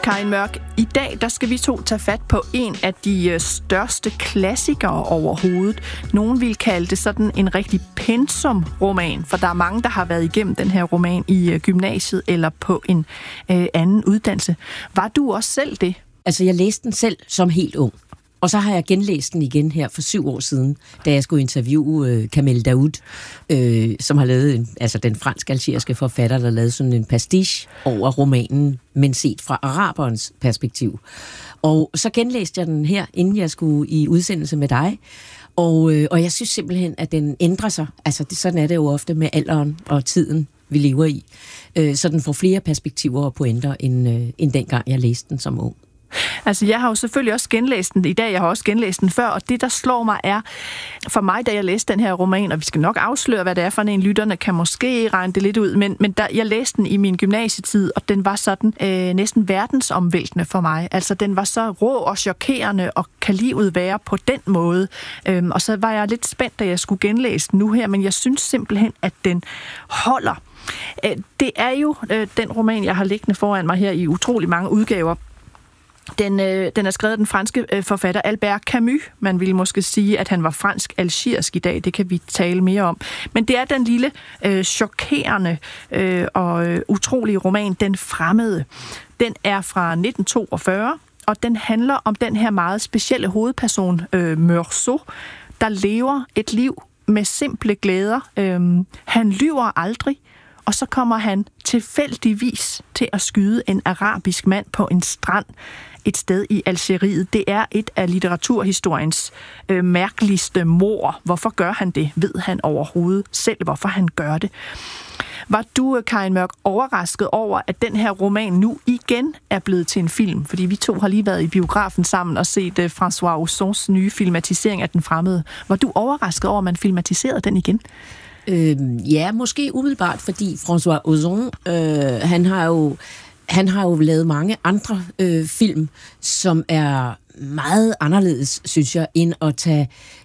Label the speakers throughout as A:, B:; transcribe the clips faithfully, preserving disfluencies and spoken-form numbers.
A: Karin Mørk, i dag der skal vi to tage fat på en af de største klassikere overhovedet. Nogen vil kalde det sådan en rigtig pensum-roman, for der er mange, der har været igennem den her roman i gymnasiet eller på en øh, anden uddannelse. Var du også selv det?
B: Altså, jeg læste den selv som helt ung. Og så har jeg genlæst den igen her for syv år siden, da jeg skulle interviewe øh, Kamel Daoud, øh, som har lavet, en, altså den fransk-algeriske forfatter, der lavede sådan en pastiche over romanen, men set fra araberens perspektiv. Og så genlæste jeg den her, inden jeg skulle i udsendelse med dig, og, øh, og jeg synes simpelthen, at den ændrer sig. Altså, det, sådan er det jo ofte med alderen og tiden, vi lever i. Øh, så den får flere perspektiver og pointer, end, øh, end dengang jeg læste den som ung.
A: Altså, jeg har jo selvfølgelig også genlæst den i dag, jeg har også genlæst den før, og det, der slår mig, er for mig, da jeg læste den her roman, og vi skal nok afsløre, hvad det er for en, lytterne kan måske regne det lidt ud, men, men da jeg læste den i min gymnasietid, og den var sådan øh, næsten verdensomvæltende for mig. Altså, den var så rå og chokerende, og kan livet være på den måde. Øhm, og så var jeg lidt spændt, da jeg skulle genlæse den nu her, men jeg synes simpelthen, at den holder. Øh, det er jo øh, den roman, jeg har liggende foran mig her i utrolig mange udgaver. Den, øh, den er skrevet af den franske øh, forfatter Albert Camus. Man ville måske sige, at han var fransk-algerisk i dag. Det kan vi tale mere om. Men det er den lille, øh, chokerende øh, og øh, utrolige roman, Den Fremmede. Den er fra nitten toogfyrre, og den handler om den her meget specielle hovedperson, øh, Meursault, der lever et liv med simple glæder. Øh, han lyver aldrig. Og så kommer han tilfældigvis til at skyde en arabisk mand på en strand et sted i Algeriet. Det er et af litteraturhistoriens øh, mærkeligste mord. Hvorfor gør han det? Ved han overhovedet selv, hvorfor han gør det? Var du, Karin Mørk, overrasket over, at den her roman nu igen er blevet til en film? Fordi vi to har lige været i biografen sammen og set uh, François Ozons nye filmatisering af Den Fremmede. Var du overrasket over, at man filmatiserede den igen?
B: Øh, ja, måske umiddelbart, fordi François Ozon, øh, han har jo han har jo lavet mange andre øh, film, som er meget anderledes, synes jeg, end at tage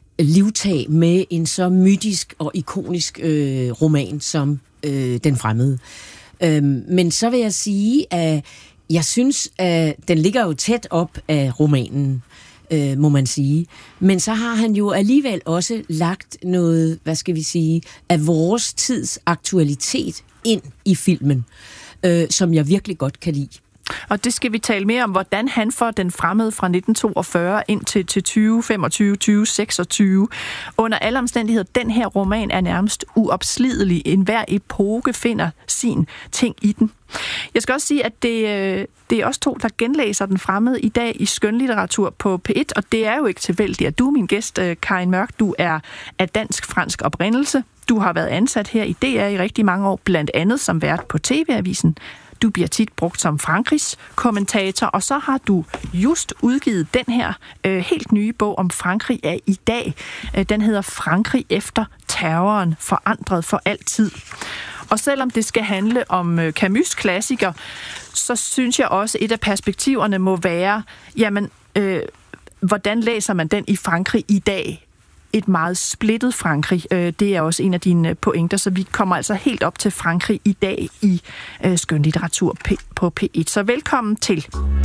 B: livtag med en så mytisk og ikonisk øh, roman som øh, Den Fremmede. Øh, men så vil jeg sige, at jeg synes, at den ligger jo tæt op af romanen. Øh, må man sige. Men så har han jo alligevel også lagt noget, hvad skal vi sige, af vores tids aktualitet ind i filmen, øh, som jeg virkelig godt kan lide.
A: Og det skal vi tale mere om, hvordan han får Den Fremmede fra nitten toogfyrre ind til, til tyve femogtyve, tyve seksogtyve. Under alle omstændigheder, den her roman er nærmest uopslidelig. En hver epoke finder sin ting i den. Jeg skal også sige, at det, det er os to, der genlæser Den Fremmede i dag i skønlitteratur på P et, og det er jo ikke tilfældigt, at du er min gæst, Karin Mørk. Du er af dansk-fransk oprindelse. Du har været ansat her i D R i rigtig mange år, blandt andet som vært på T V-avisen. Du bliver tit brugt som Frankrigs kommentator, og så har du just udgivet den her øh, helt nye bog om Frankrig af i dag. Øh, den hedder Frankrig efter terroren, forandret for altid. Og selvom det skal handle om øh, Camus' klassiker, så synes jeg også, et af perspektiverne må være, jamen, øh, hvordan læser man den i Frankrig i dag? Et meget splittet Frankrig. Det er også en af dine pointer, så vi kommer altså helt op til Frankrig i dag i skønlitteratur på P et. Så velkommen til.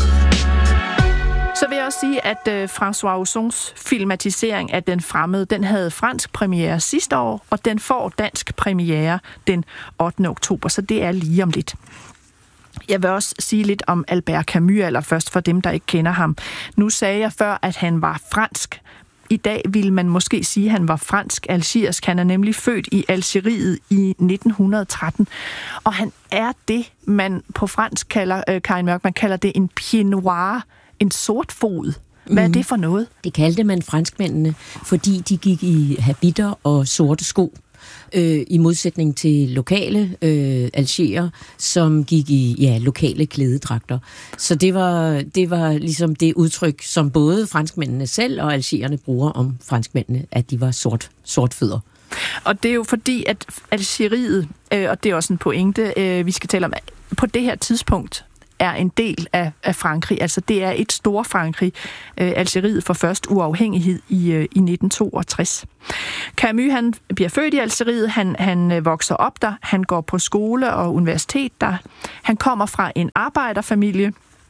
A: Så vil jeg også sige, at François Ozons filmatisering af Den Fremmede, den havde fransk premiere sidste år, og den får dansk premiere den ottende oktober, så det er lige om lidt. Jeg vil også sige lidt om Albert Camus allerførst, for dem, der ikke kender ham. Nu sagde jeg før, at han var fransk. I dag ville man måske sige, at han var fransk-algerisk. Han er nemlig født i Algeriet i nitten tretten. Og han er det, man på fransk kalder, øh, Karin Mørk, man kalder det en pied noir, en sort fod. Hvad er det for noget?
B: Det kaldte man franskmændene, fordi de gik i habitter og sorte sko. Øh, i modsætning til lokale øh, algerer, som gik i ja, lokale klædedragter. Så det var, det var ligesom det udtryk, som både franskmændene selv og algererne bruger om franskmændene, at de var sort, sortfødder.
A: Og det er jo fordi, at Algeriet, øh, og det er også en pointe, øh, vi skal tale om, på det her tidspunkt er en del af, af Frankrig. Altså det er et stort Frankrig. Øh, Algeriet får først uafhængighed i, øh, i nitten toogtres. Camus, han bliver født i Algeriet, han, han øh, vokser op der, han går på skole og universitet der. Han kommer fra en arbejderfamilie,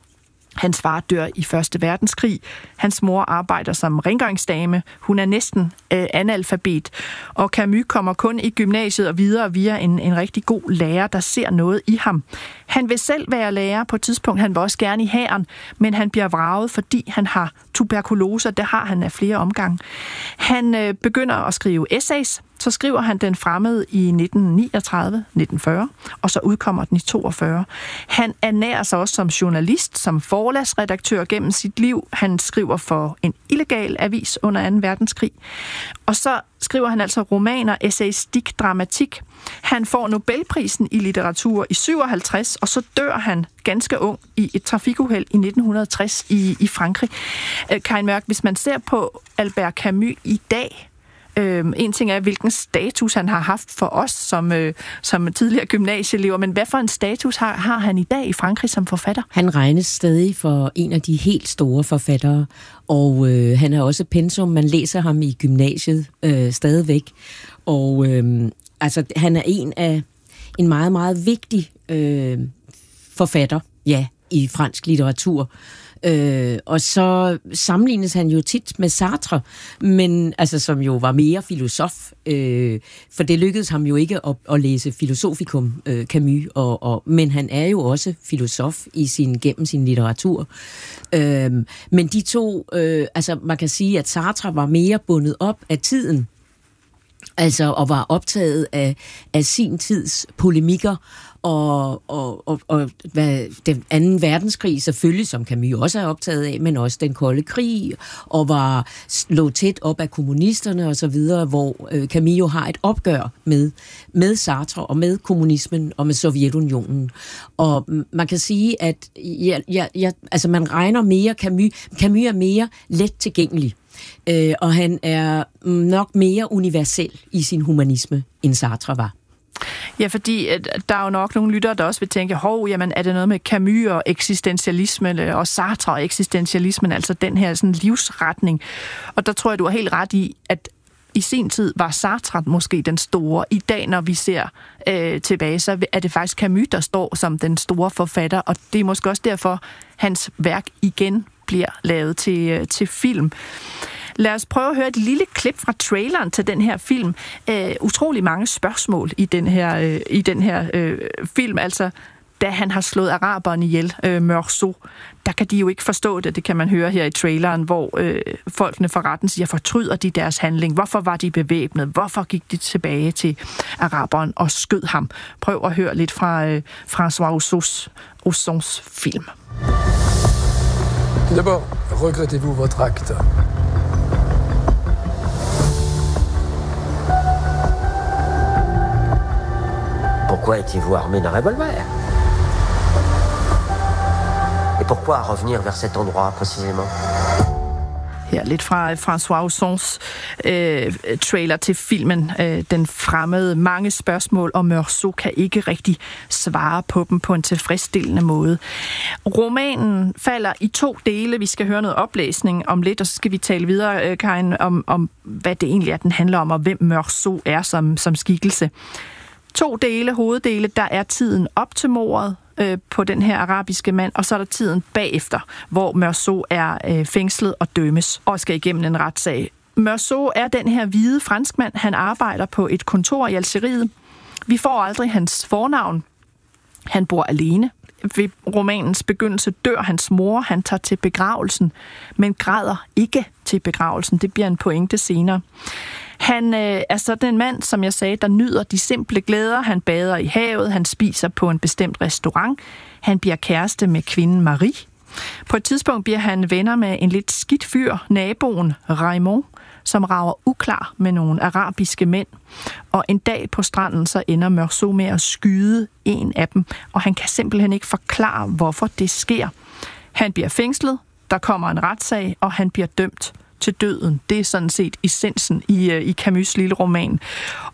A: Hans far dør i Første Verdenskrig. Hans mor arbejder som rengøringsdame. Hun er næsten øh, analfabet. Og Camus kommer kun i gymnasiet og videre via en, en rigtig god lærer, der ser noget i ham. Han vil selv være lærer på et tidspunkt. Han vil også gerne i hæren, men han bliver vraget, fordi han har tuberkulose. Det har han af flere omgange. Han øh, begynder at skrive essays. Så skriver han Den fremmede i nitten niogtredive nitten fyrre, og så udkommer den i toogfyrre. Han ernærer sig også som journalist, som forlagsredaktør gennem sit liv. Han skriver for en illegal avis under anden verdenskrig. Og så skriver han altså romaner, essayistik, dramatik. Han får Nobelprisen i litteratur i syvoghalvtreds, og så dør han ganske ung i et trafikuheld i nitten tres i, i Frankrig. Karin Mørk, hvis man ser på Albert Camus i dag, Øhm, en ting er, hvilken status han har haft for os som, øh, som tidligere gymnasieelever, men hvad for en status har, har han i dag i Frankrig som forfatter?
B: Han regnes stadig for en af de helt store forfattere, og øh, han er også pensum. Man læser ham i gymnasiet øh, stadigvæk, og øh, altså, han er en af en meget, meget vigtig øh, forfatter, ja, i fransk litteratur. Øh, og så sammenlignes han jo tit med Sartre, men altså som jo var mere filosof, øh, for det lykkedes ham jo ikke at, at læse filosofikum, øh, Camus, og, og, men han er jo også filosof i sin, gennem sin litteratur. Øh, men de to, øh, altså man kan sige, at Sartre var mere bundet op af tiden, altså og var optaget af, af sin tids polemikker, og, og, og, og hvad, den anden verdenskrig selvfølgelig, som Camus også er optaget af, men også den kolde krig, og var lå tæt op af kommunisterne og så videre, hvor øh, Camus jo har et opgør med, med Sartre og med kommunismen og med Sovjetunionen. Og man kan sige, at ja, ja, ja, altså man regner mere Camus, Camus er mere let tilgængelig. Øh, og han er nok mere universel i sin humanisme, end Sartre var.
A: Ja, fordi der er jo nok nogle lyttere, der også vil tænke, hov, jamen er det noget med Camus og eksistentialisme, og Sartre og eksistentialismen, altså den her sådan livsretning. Og der tror jeg, du har helt ret i, at i sin tid var Sartre måske den store. I dag, når vi ser øh, tilbage, så er det faktisk Camus, der står som den store forfatter, og det er måske også derfor, hans værk igen bliver lavet til, øh, til film. Lad os prøve at høre et lille klip fra traileren til den her film. Uh, utrolig mange spørgsmål i den her, uh, i den her uh, film. Altså, da han har slået araberne ihjel, uh, Meursault, der kan de jo ikke forstå det. Det kan man høre her i traileren, hvor uh, folkene fra retten siger, fortryder de deres handling? Hvorfor var de bevæbnet? Hvorfor gik de tilbage til araberen og skød ham? Prøv at høre lidt fra uh, François Ozons, Ozons film.
C: D'abord, regrettez-vous votre acte?
D: Pourquoi étiez-vous armé d'un revolver? Et pourquoi revenir vers cet endroit précisément?
A: Her lidt fra François Ozons øh, trailer til filmen øh, Den fremmede. Mange spørgsmål, og Meursault kan ikke rigtig svare på dem på en tilfredsstillende måde. Romanen falder i to dele. Vi skal høre noget oplæsning om lidt, og så skal vi tale videre, øh, Karin, om, om hvad det egentlig er, den handler om, og hvem Meursault er som, som skikkelse. To dele, hoveddele, der er tiden op til mordet øh, på den her arabiske mand, og så er der tiden bagefter, hvor Meursault er øh, fængslet og dømmes og skal igennem en retssag. Meursault er den her hvide franskmand. Han arbejder på et kontor i Algeriet. Vi får aldrig hans fornavn. Han bor alene. Ved romanens begyndelse dør hans mor. Han tager til begravelsen, men græder ikke til begravelsen. Det bliver en pointe senere. Han øh, er sådan en mand, som jeg sagde, der nyder de simple glæder. Han bader i havet, han spiser på en bestemt restaurant. Han bliver kæreste med kvinden Marie. På et tidspunkt bliver han venner med en lidt skidt fyr, naboen Raymond, som rager uklar med nogle arabiske mænd. Og en dag på stranden, så ender Meursault med at skyde en af dem, og han kan simpelthen ikke forklare, hvorfor det sker. Han bliver fængslet, der kommer en retssag, og han bliver dømt til døden. Det er sådan set essensen i, i Camus' lille roman.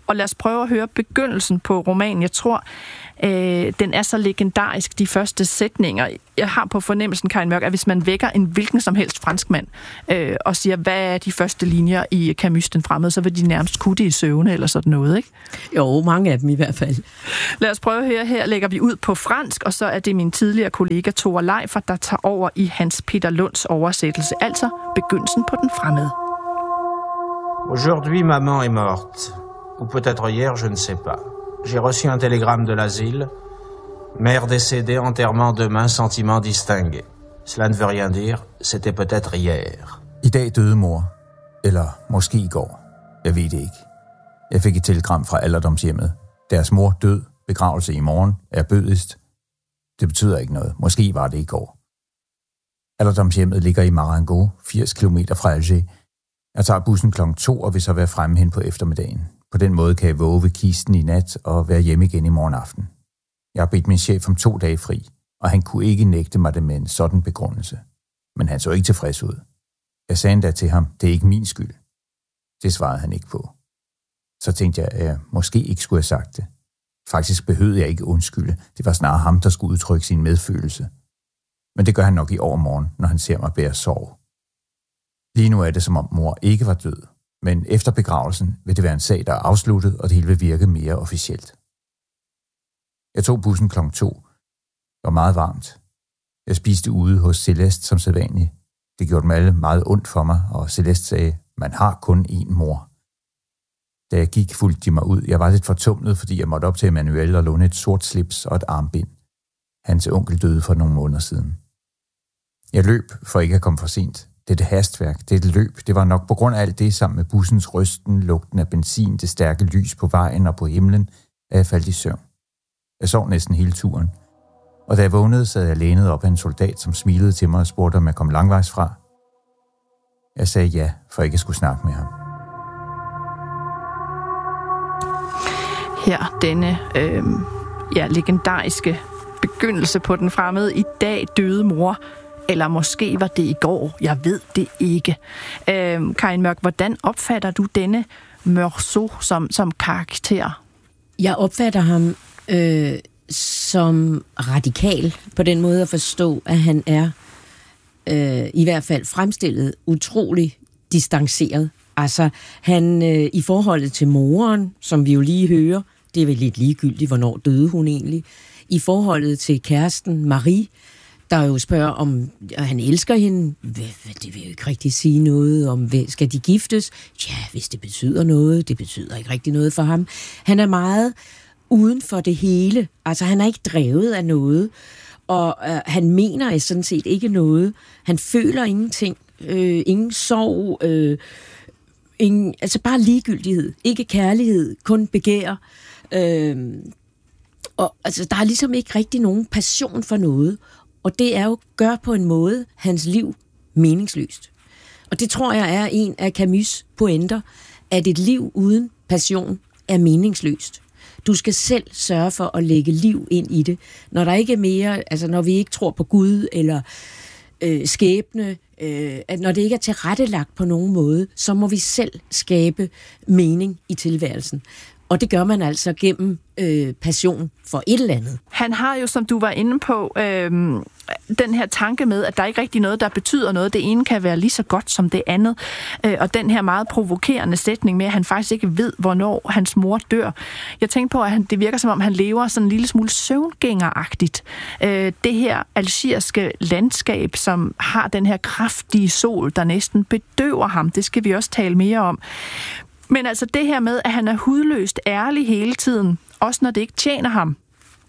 A: Og lad os prøve at høre begyndelsen på romanen. Jeg tror, øh, den er så legendarisk, de første sætninger. Jeg har på fornemmelsen, Karin Mørk, at hvis man vækker en hvilken som helst franskmand øh, og siger, hvad er de første linjer i Camus' Den fremmede, så vil de nærmest kunne det i søvne eller sådan noget, ikke?
B: Jo, mange af dem i hvert fald.
A: Lad os prøve at høre. Her lægger vi ud på fransk, og så er det min tidligere kollega Thor Leifer, der tager over i Hans Peter Lunds oversættelse. Altså begyndelsen på Den fremmede.
E: Aujourd'hui, maman est morte. Ou peut-être hier, je ne sais pas. J'ai reçu un télégramme de l'asile. Mère décédée, enterrement demain, sentiment distingué. Cela ne veut rien dire. C'était peut-être hier.
F: I dag døde mor. Eller måske i går. Jeg ved det ikke. Jeg fik et telegram fra alderdomshjemmet. Deres mor død. Begravelse i morgen. Er bødigst. Det betyder ikke noget. Måske var det i går. Alderdomshjemmet ligger i Marengo, firs kilometer fra Alger. Jeg tager bussen klokken to og vil så være fremme hen på eftermiddagen. På den måde kan jeg våge ved kisten i nat og være hjemme igen i morgen aften. Jeg har bedt min chef om to dage fri, og han kunne ikke nægte mig det med en sådan begrundelse. Men han så ikke tilfreds ud. Jeg sagde endda til ham, det er ikke min skyld. Det svarede han ikke på. Så tænkte jeg, at jeg måske ikke skulle have sagt det. Faktisk behøvede jeg ikke undskylde. Det var snarere ham, der skulle udtrykke sin medfølelse. Men det gør han nok i overmorgen, når han ser mig bære sorg. Lige nu er det, som om mor ikke var død. Men efter begravelsen vil det være en sag, der er afsluttet, og det hele vil virke mere officielt. Jeg tog bussen klokken to. Det var meget varmt. Jeg spiste ude hos Celeste som sædvanligt. Det gjorde dem alle meget ondt for mig, og Celeste sagde, man har kun én mor. Da jeg gik, fulgte de mig ud. Jeg var lidt fortumlet, fordi jeg måtte op til Emmanuel og låne et sort slips og et armbind. Hans onkel døde for nogle måneder siden. Jeg løb for ikke at komme for sent. Det er det hastværk, det er det løb. Det var nok på grund af alt det, sammen med bussens rysten, lugten af benzin, det stærke lys på vejen og på himlen, at jeg faldt i søvn. Jeg sov næsten hele turen. Og da jeg vågnede, sad jeg lænet op af en soldat, som smilede til mig og spurgte, om jeg kom langvejs fra. Jeg sagde ja, for ikke at skulle snakke med ham.
A: Her denne øh, ja, legendariske begyndelse på Den fremmede. I dag døde mor. Eller måske var det i går. Jeg ved det ikke. Øh, Karin Mørk, hvordan opfatter du denne Meursault som, som karakter?
B: Jeg opfatter ham øh, som radikal på den måde at forstå, at han er øh, i hvert fald fremstillet utrolig distanceret. Altså, han øh, i forholdet til moren, som vi jo lige hører, det er vel lidt ligegyldigt, hvornår døde hun egentlig. I forholdet til kæresten Marie, der jo spørger, om han elsker hende. Det vil jo ikke rigtig sige noget om, skal de giftes? Ja, hvis det betyder noget. Det betyder ikke rigtig noget for ham. Han er meget uden for det hele. Altså, han er ikke drevet af noget. Og øh, han mener sådan set ikke noget. Han føler ingenting. Øh, ingen sorg. Øh, ingen, altså bare ligegyldighed. Ikke kærlighed. Kun begær. Øh, og altså, der er ligesom ikke rigtig nogen passion for noget. Og det er jo gør på en måde hans liv meningsløst. Og det tror jeg er en af Camus' pointer, at et liv uden passion er meningsløst. Du skal selv sørge for at lægge liv ind i det. Når der ikke er mere, altså når vi ikke tror på Gud eller øh, skæbne, øh, at når det ikke er tilrettelagt på nogen måde, så må vi selv skabe mening i tilværelsen. Og det gør man altså gennem øh, passion for et eller andet.
A: Han har jo, som du var inde på, øh, den her tanke med, at der ikke rigtig noget, der betyder noget. Det ene kan være lige så godt som det andet. Øh, og den her meget provokerende sætning med, at han faktisk ikke ved, hvornår hans mor dør. Jeg tænkte på, at han, det virker som om, han lever sådan en lille smule søvngængeragtigt. Øh, det her algeriske landskab, som har den her kraftige sol, der næsten bedøver ham, det skal vi også tale mere om. Men altså det her med, at han er hudløst ærlig hele tiden, også når det ikke tjener ham.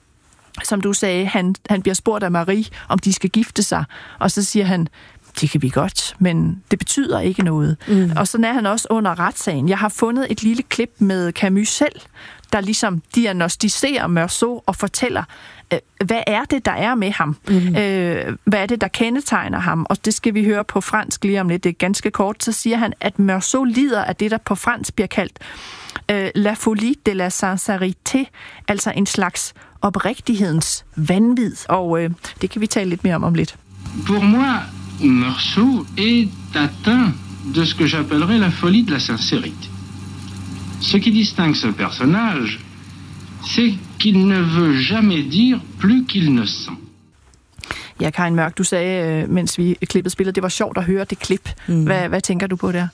A: Som du sagde, han, han bliver spurgt af Marie, om de skal gifte sig, og så siger han, det kan vi godt, men det betyder ikke noget. Mm. Og sådan er han også under retssagen. Jeg har fundet et lille klip med Camus selv, der ligesom diagnostiserer Meursault og fortæller, hvad er det, der er med ham? Mm. Øh, hvad er det, der kendetegner ham? Og det skal vi høre på fransk lige om lidt. Det er ganske kort. Så siger han, at Meursault lider af det, der på fransk bliver kaldt øh, la folie de la sincérité, altså en slags oprigtighedens vanvid. Og øh, det kan vi tale lidt mere om om lidt.
G: Pour moi, Meursault est atteint de ce que j'appellerais la folie de la sincérité. Ce qui distingue ce personnage, c'est qu'il ne veut jamais dire plus qu'il ne sent.
A: Ja, Karin Mørk, du sagde, mens vi klippede spillet, det var sjovt at høre det klip. Mm. Hvad, hvad tænker du på der?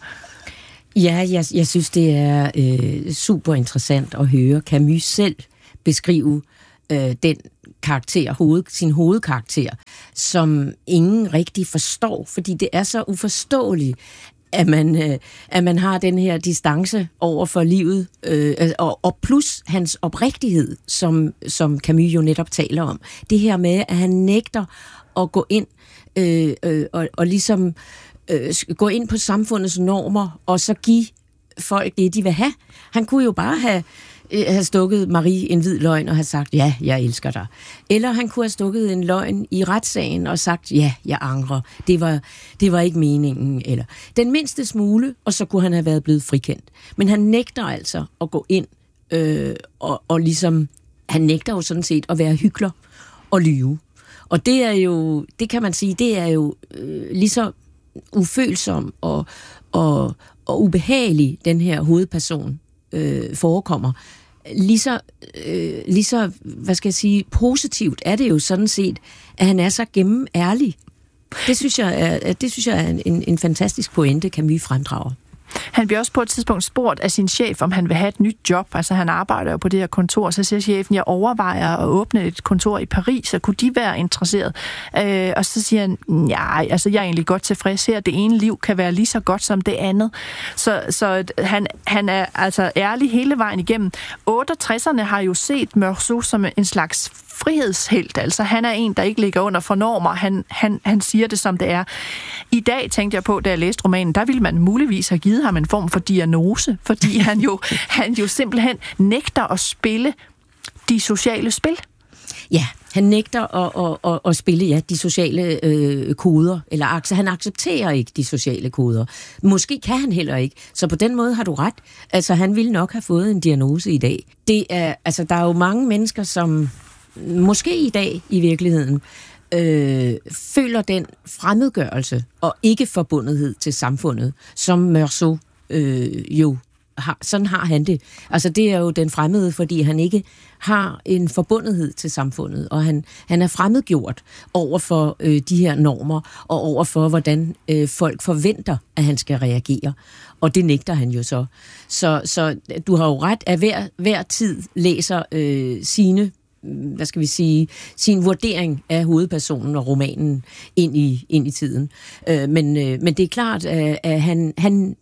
B: Ja, jeg, jeg synes, det er øh, super interessant at høre Camus selv beskrive øh, den karakter, hoved, sin hovedkarakter, som ingen rigtig forstår, fordi det er så uforståeligt, at man, øh, at man har den her distance over for livet, øh, og, og plus hans oprigtighed, som, som Camus jo netop taler om. Det her med, at han nægter at gå ind øh, øh, og, og ligesom øh, gå ind på samfundets normer, og så give folk det, de vil have. Han kunne jo bare have have stukket Marie en hvid løgn og have sagt, ja, jeg elsker dig. Eller han kunne have stukket en løgn i retssagen og sagt, ja, jeg angrer. Det var, det var ikke meningen. Eller den mindste smule, og så kunne han have været blevet frikendt. Men han nægter altså at gå ind øh, og, og ligesom, han nægter jo sådan set at være hykler og lyve. Og det er jo, det kan man sige, det er jo øh, lige så ufølsom og, og, og ubehagelig, den her hovedperson øh, forekommer. Lige så, øh, lige så, hvad skal jeg sige, positivt er det jo sådan set, at han er så gennemærlig. Det synes jeg er, det synes jeg er en, en fantastisk pointe, Camus fremdrager.
A: Han bliver også på et tidspunkt spurgt af sin chef, om han vil have et nyt job. Altså han arbejder jo på det her kontor, så siger chefen, jeg overvejer at åbne et kontor i Paris, og kunne de være interesseret? Øh, og så siger han, nej, altså jeg er egentlig godt tilfreds her. Det ene liv kan være lige så godt som det andet. Så, så han, han er altså ærlig hele vejen igennem. otteogtresserne har jo set Meursault som en slags frihedshelt. Altså han er en, der ikke ligger under for normer. Han, han, han siger det, som det er. I dag tænkte jeg på, da jeg læste romanen, der ville man muligvis have givet ham en form for diagnose, fordi han jo, han jo simpelthen nægter at spille de sociale spil.
B: Ja, han nægter at, at, at, at spille ja, de sociale øh, koder, eller han accepterer ikke de sociale koder. Måske kan han heller ikke, så på den måde har du ret. Altså, han ville nok have fået en diagnose i dag. Det er, altså, der er jo mange mennesker, som måske i dag i virkeligheden øh, føler den fremmedgørelse og ikke forbundethed til samfundet, som Meursault øh, jo har. Sådan har han det. Altså det er jo den fremmede, fordi han ikke har en forbundethed til samfundet, og han, han er fremmedgjort over for øh, de her normer, og over for, hvordan øh, folk forventer, at han skal reagere. Og det nægter han jo så. Så, så du har jo ret, at hver, hver tid læser øh, sine hvad skal vi sige, sin vurdering af hovedpersonen og romanen ind i, ind i tiden. Øh, men, øh, men det er klart, at, at han, han,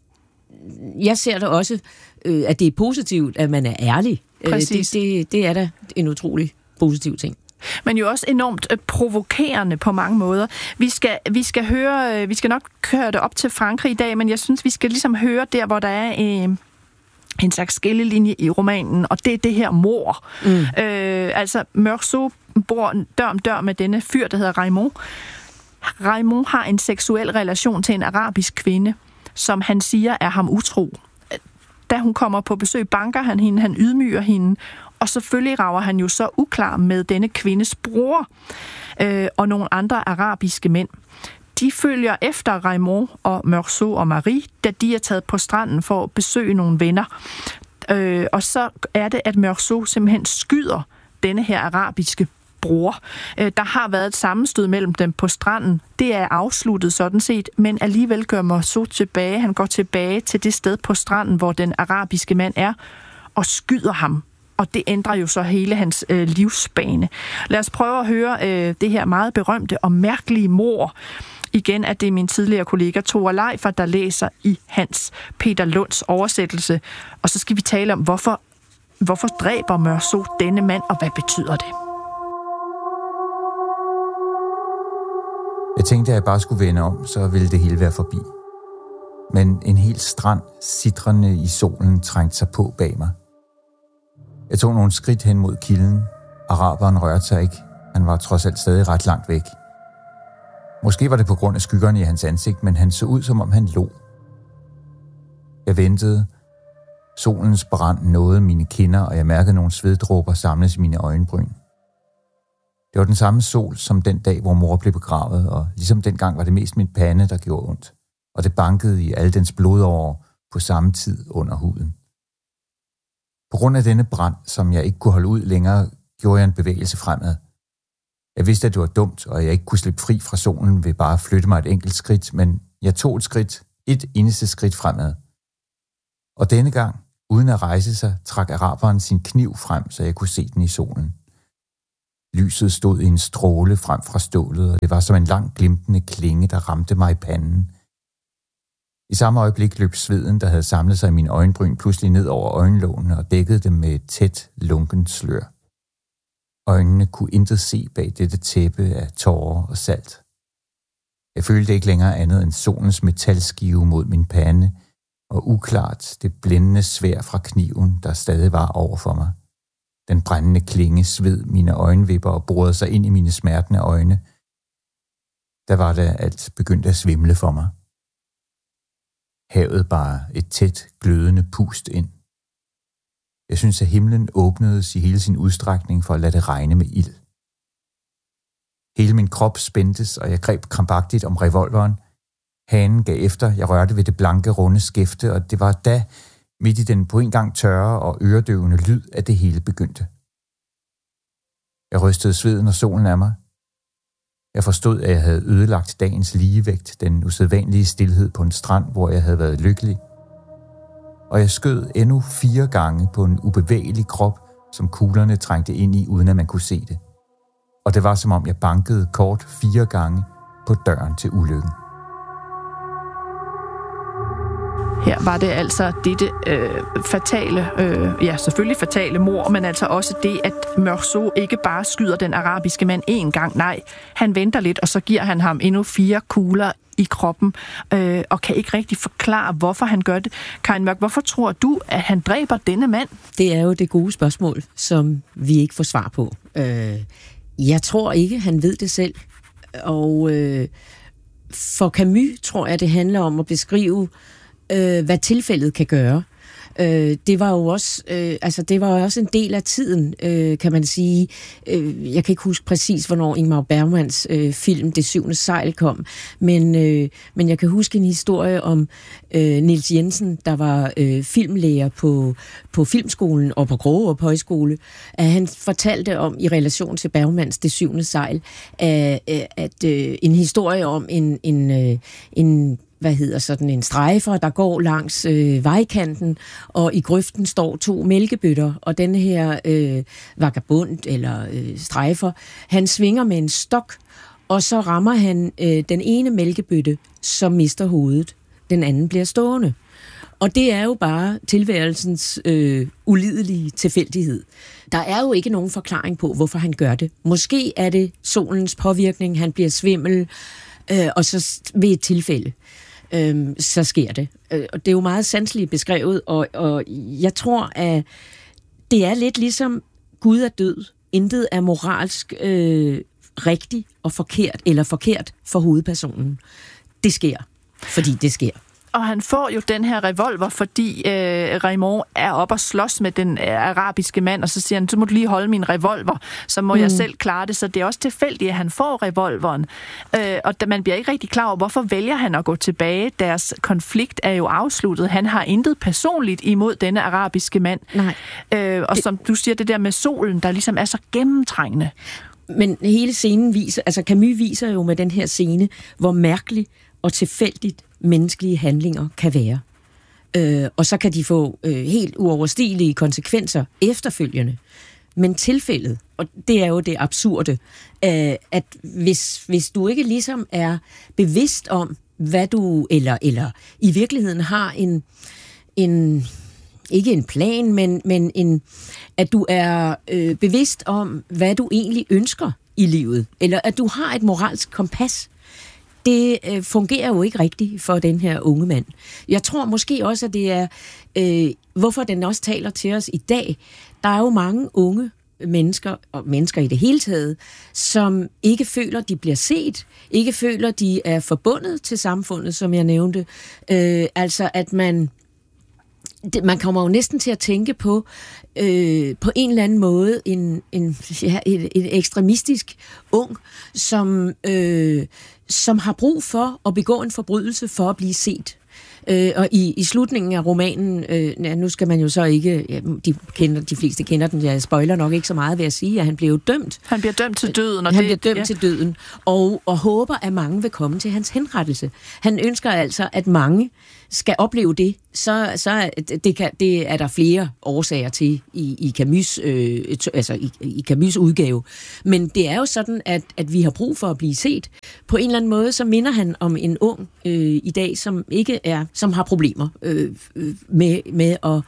B: jeg ser det også, øh, at det er positivt, at man er ærlig.
A: Præcis.
B: Øh, det, det, det er da en utrolig positiv ting.
A: Men jo også enormt øh, provokerende på mange måder. Vi skal, vi skal høre, øh, vi skal nok køre det op til Frankrig i dag, men jeg synes, vi skal ligesom høre der, hvor der er øh, en slags skillelinje i romanen, og det er det her mord. Mm. Øh, altså, Meursault bor dør om dør med denne fyr, der hedder Raymond. Raymond har en seksuel relation til en arabisk kvinde, som han siger er ham utro. Da hun kommer på besøg, banker han hende, han ydmyger hende, og selvfølgelig rager han jo så uklar med denne kvindes bror øh, og nogle andre arabiske mænd. De følger efter Raymond og Meursault og Marie, da de er taget på stranden for at besøge nogle venner. Øh, og så er det, at Meursault simpelthen skyder denne her arabiske bror. Øh, der har været et sammenstød mellem dem på stranden. Det er afsluttet sådan set, men alligevel gør Meursault tilbage. Han går tilbage til det sted på stranden, hvor den arabiske mand er, og skyder ham. Og det ændrer jo så hele hans øh, livsbane. Lad os prøve at høre øh, det her meget berømte og mærkelige mord. Igen er det min tidligere kollega Tore Leifer, der læser i Hans Peter Lunds oversættelse. Og så skal vi tale om, hvorfor, hvorfor dræber Meursault denne mand, og hvad betyder det?
F: Jeg tænkte, at jeg bare skulle vende om, så ville det hele være forbi. Men en hel strand, sitrende i solen, trængte sig på bag mig. Jeg tog nogle skridt hen mod kilden. Araberen rørte sig ikke. Han var trods alt stadig ret langt væk. Måske var det på grund af skyggerne i hans ansigt, men han så ud, som om han lå. Jeg ventede. Solens brand nåede mine kinder, og jeg mærkede nogle sveddråber samles i mine øjenbryn. Det var den samme sol som den dag, hvor mor blev begravet, og ligesom dengang var det mest min pande, der gjorde ondt. Og det bankede i alle dens blodårer på samme tid under huden. På grund af denne brand, som jeg ikke kunne holde ud længere, gjorde jeg en bevægelse fremad. Jeg vidste, at det var dumt, og jeg ikke kunne slippe fri fra solen ved bare at flytte mig et enkelt skridt, men jeg tog et skridt, et eneste skridt fremad. Og denne gang, uden at rejse sig, trak araberen sin kniv frem, så jeg kunne se den i solen. Lyset stod i en stråle frem fra stålet, og det var som en lang glimtende klinge, der ramte mig i panden. I samme øjeblik løb sveden, der havde samlet sig i mine øjenbryn, pludselig ned over øjenlågene og dækkede dem med et tæt, lunkent slør. Øjnene kunne intet se bag dette tæppe af tårer og salt. Jeg følte ikke længere andet end solens metalskive mod min pande, og uklart det blændende sværd fra kniven, der stadig var over for mig. Den brændende klinge sved mine øjenvipper og borede sig ind i mine smertende øjne. Der var det alt begyndte at svimle for mig. Havet bare et tæt, glødende pust ind. Jeg synes, at himlen åbnedes i hele sin udstrækning for at lade det regne med ild. Hele min krop spændtes, og jeg greb krampagtigt om revolveren. Hanen gav efter, jeg rørte ved det blanke, runde skæfte, og det var da, midt i den på en gang tørre og øredøvende lyd, at det hele begyndte. Jeg rystede sveden og solen af mig. Jeg forstod, at jeg havde ødelagt dagens ligevægt, den usædvanlige stilhed på en strand, hvor jeg havde været lykkelig. Og jeg skød endnu fire gange på en ubevægelig krop, som kuglerne trængte ind i, uden at man kunne se det. Og det var som om jeg bankede kort fire gange på døren til ulykken.
A: Her var det altså dette øh, fatale, øh, ja selvfølgelig fatale mord, men altså også det, at Meursault ikke bare skyder den arabiske mand én gang. Nej, han venter lidt, og så giver han ham endnu fire kugler i kroppen, øh, og kan ikke rigtig forklare, hvorfor han gør det. Karin Mørk, hvorfor tror du, at han dræber denne mand?
B: Det er jo det gode spørgsmål, som vi ikke får svar på. Øh, jeg tror ikke, han ved det selv, og øh, for Camus tror jeg, det handler om at beskrive, Øh, hvad tilfældet kan gøre. Øh, det var jo også, øh, altså det var også en del af tiden, øh, kan man sige. Øh, jeg kan ikke huske præcis, hvornår Ingmar Bergmans øh, film Det syvende sejl kom, men, øh, men jeg kan huske en historie om øh, Niels Jensen, der var øh, filmlærer på, på Filmskolen og på Krogerup Højskole, at han fortalte om, i relation til Bergmans Det syvende sejl, at, at øh, en historie om en, en, øh, en hvad hedder sådan en strejfer, der går langs øh, vejkanten, og i grøften står to mælkebøtter, og den her øh, vagabond eller øh, strejfer, han svinger med en stok, og så rammer han øh, den ene mælkebøtte, som mister hovedet. Den anden bliver stående. Og det er jo bare tilværelsens øh, ulidelige tilfældighed. Der er jo ikke nogen forklaring på, hvorfor han gør det. Måske er det solens påvirkning, han bliver svimmel, øh, og så ved et tilfælde. Øhm, så sker det. Øh, og det er jo meget sanseligt beskrevet, og, og jeg tror, at det er lidt ligesom Gud er død. Intet er moralsk øh, rigtigt og forkert, eller forkert for hovedpersonen. Det sker, fordi det sker.
A: Og han får jo den her revolver, fordi øh, Raymond er oppe og slås med den øh, arabiske mand, og så siger han, så må du lige holde min revolver, så må mm. jeg selv klare det. Så det er også tilfældigt, at han får revolveren. Øh, og da man bliver ikke rigtig klar over, hvorfor vælger han at gå tilbage. Deres konflikt er jo afsluttet. Han har intet personligt imod denne arabiske mand.
B: Nej.
A: Øh, og det... som du siger, det der med solen, der ligesom er så gennemtrængende.
B: Men hele scenen viser, altså Camus viser jo med den her scene, hvor mærkeligt og tilfældigt menneskelige handlinger kan være. Øh, og så kan de få øh, helt uoverstigelige konsekvenser efterfølgende. Men tilfældet, og det er jo det absurde, øh, at hvis, hvis du ikke ligesom er bevidst om, hvad du, eller, eller i virkeligheden har en, en ikke en plan, men, men en, at du er øh, bevidst om, hvad du egentlig ønsker i livet, eller at du har et moralsk kompas, det øh, fungerer jo ikke rigtigt for den her unge mand. Jeg tror måske også, at det er, øh, hvorfor den også taler til os i dag. Der er jo mange unge mennesker, og mennesker i det hele taget, som ikke føler, de bliver set, ikke føler, de er forbundet til samfundet, som jeg nævnte. Øh, altså, at man det, man kommer jo næsten til at tænke på øh, på en eller anden måde en, en, ja, et, et ekstremistisk ung, som, øh, som har brug for at begå en forbrydelse for at blive set. Øh, og i, i slutningen af romanen, øh, ja, nu skal man jo så ikke, ja, de, kender, de fleste kender den, jeg spoiler nok ikke så meget ved at sige, at han bliver jo dømt.
A: Han bliver dømt til døden. Og
B: han
A: det,
B: bliver dømt
A: ja.
B: til døden, og, og håber, at mange vil komme til hans henrettelse. Han ønsker altså, at mange skal opleve det, så, så det, kan, det er der flere årsager til i, i Camus, øh, altså i, i Camus' udgave. Men det er jo sådan, at, at vi har brug for at blive set. På en eller anden måde, så minder han om en ung øh, i dag, som ikke er, som har problemer øh, med, med at,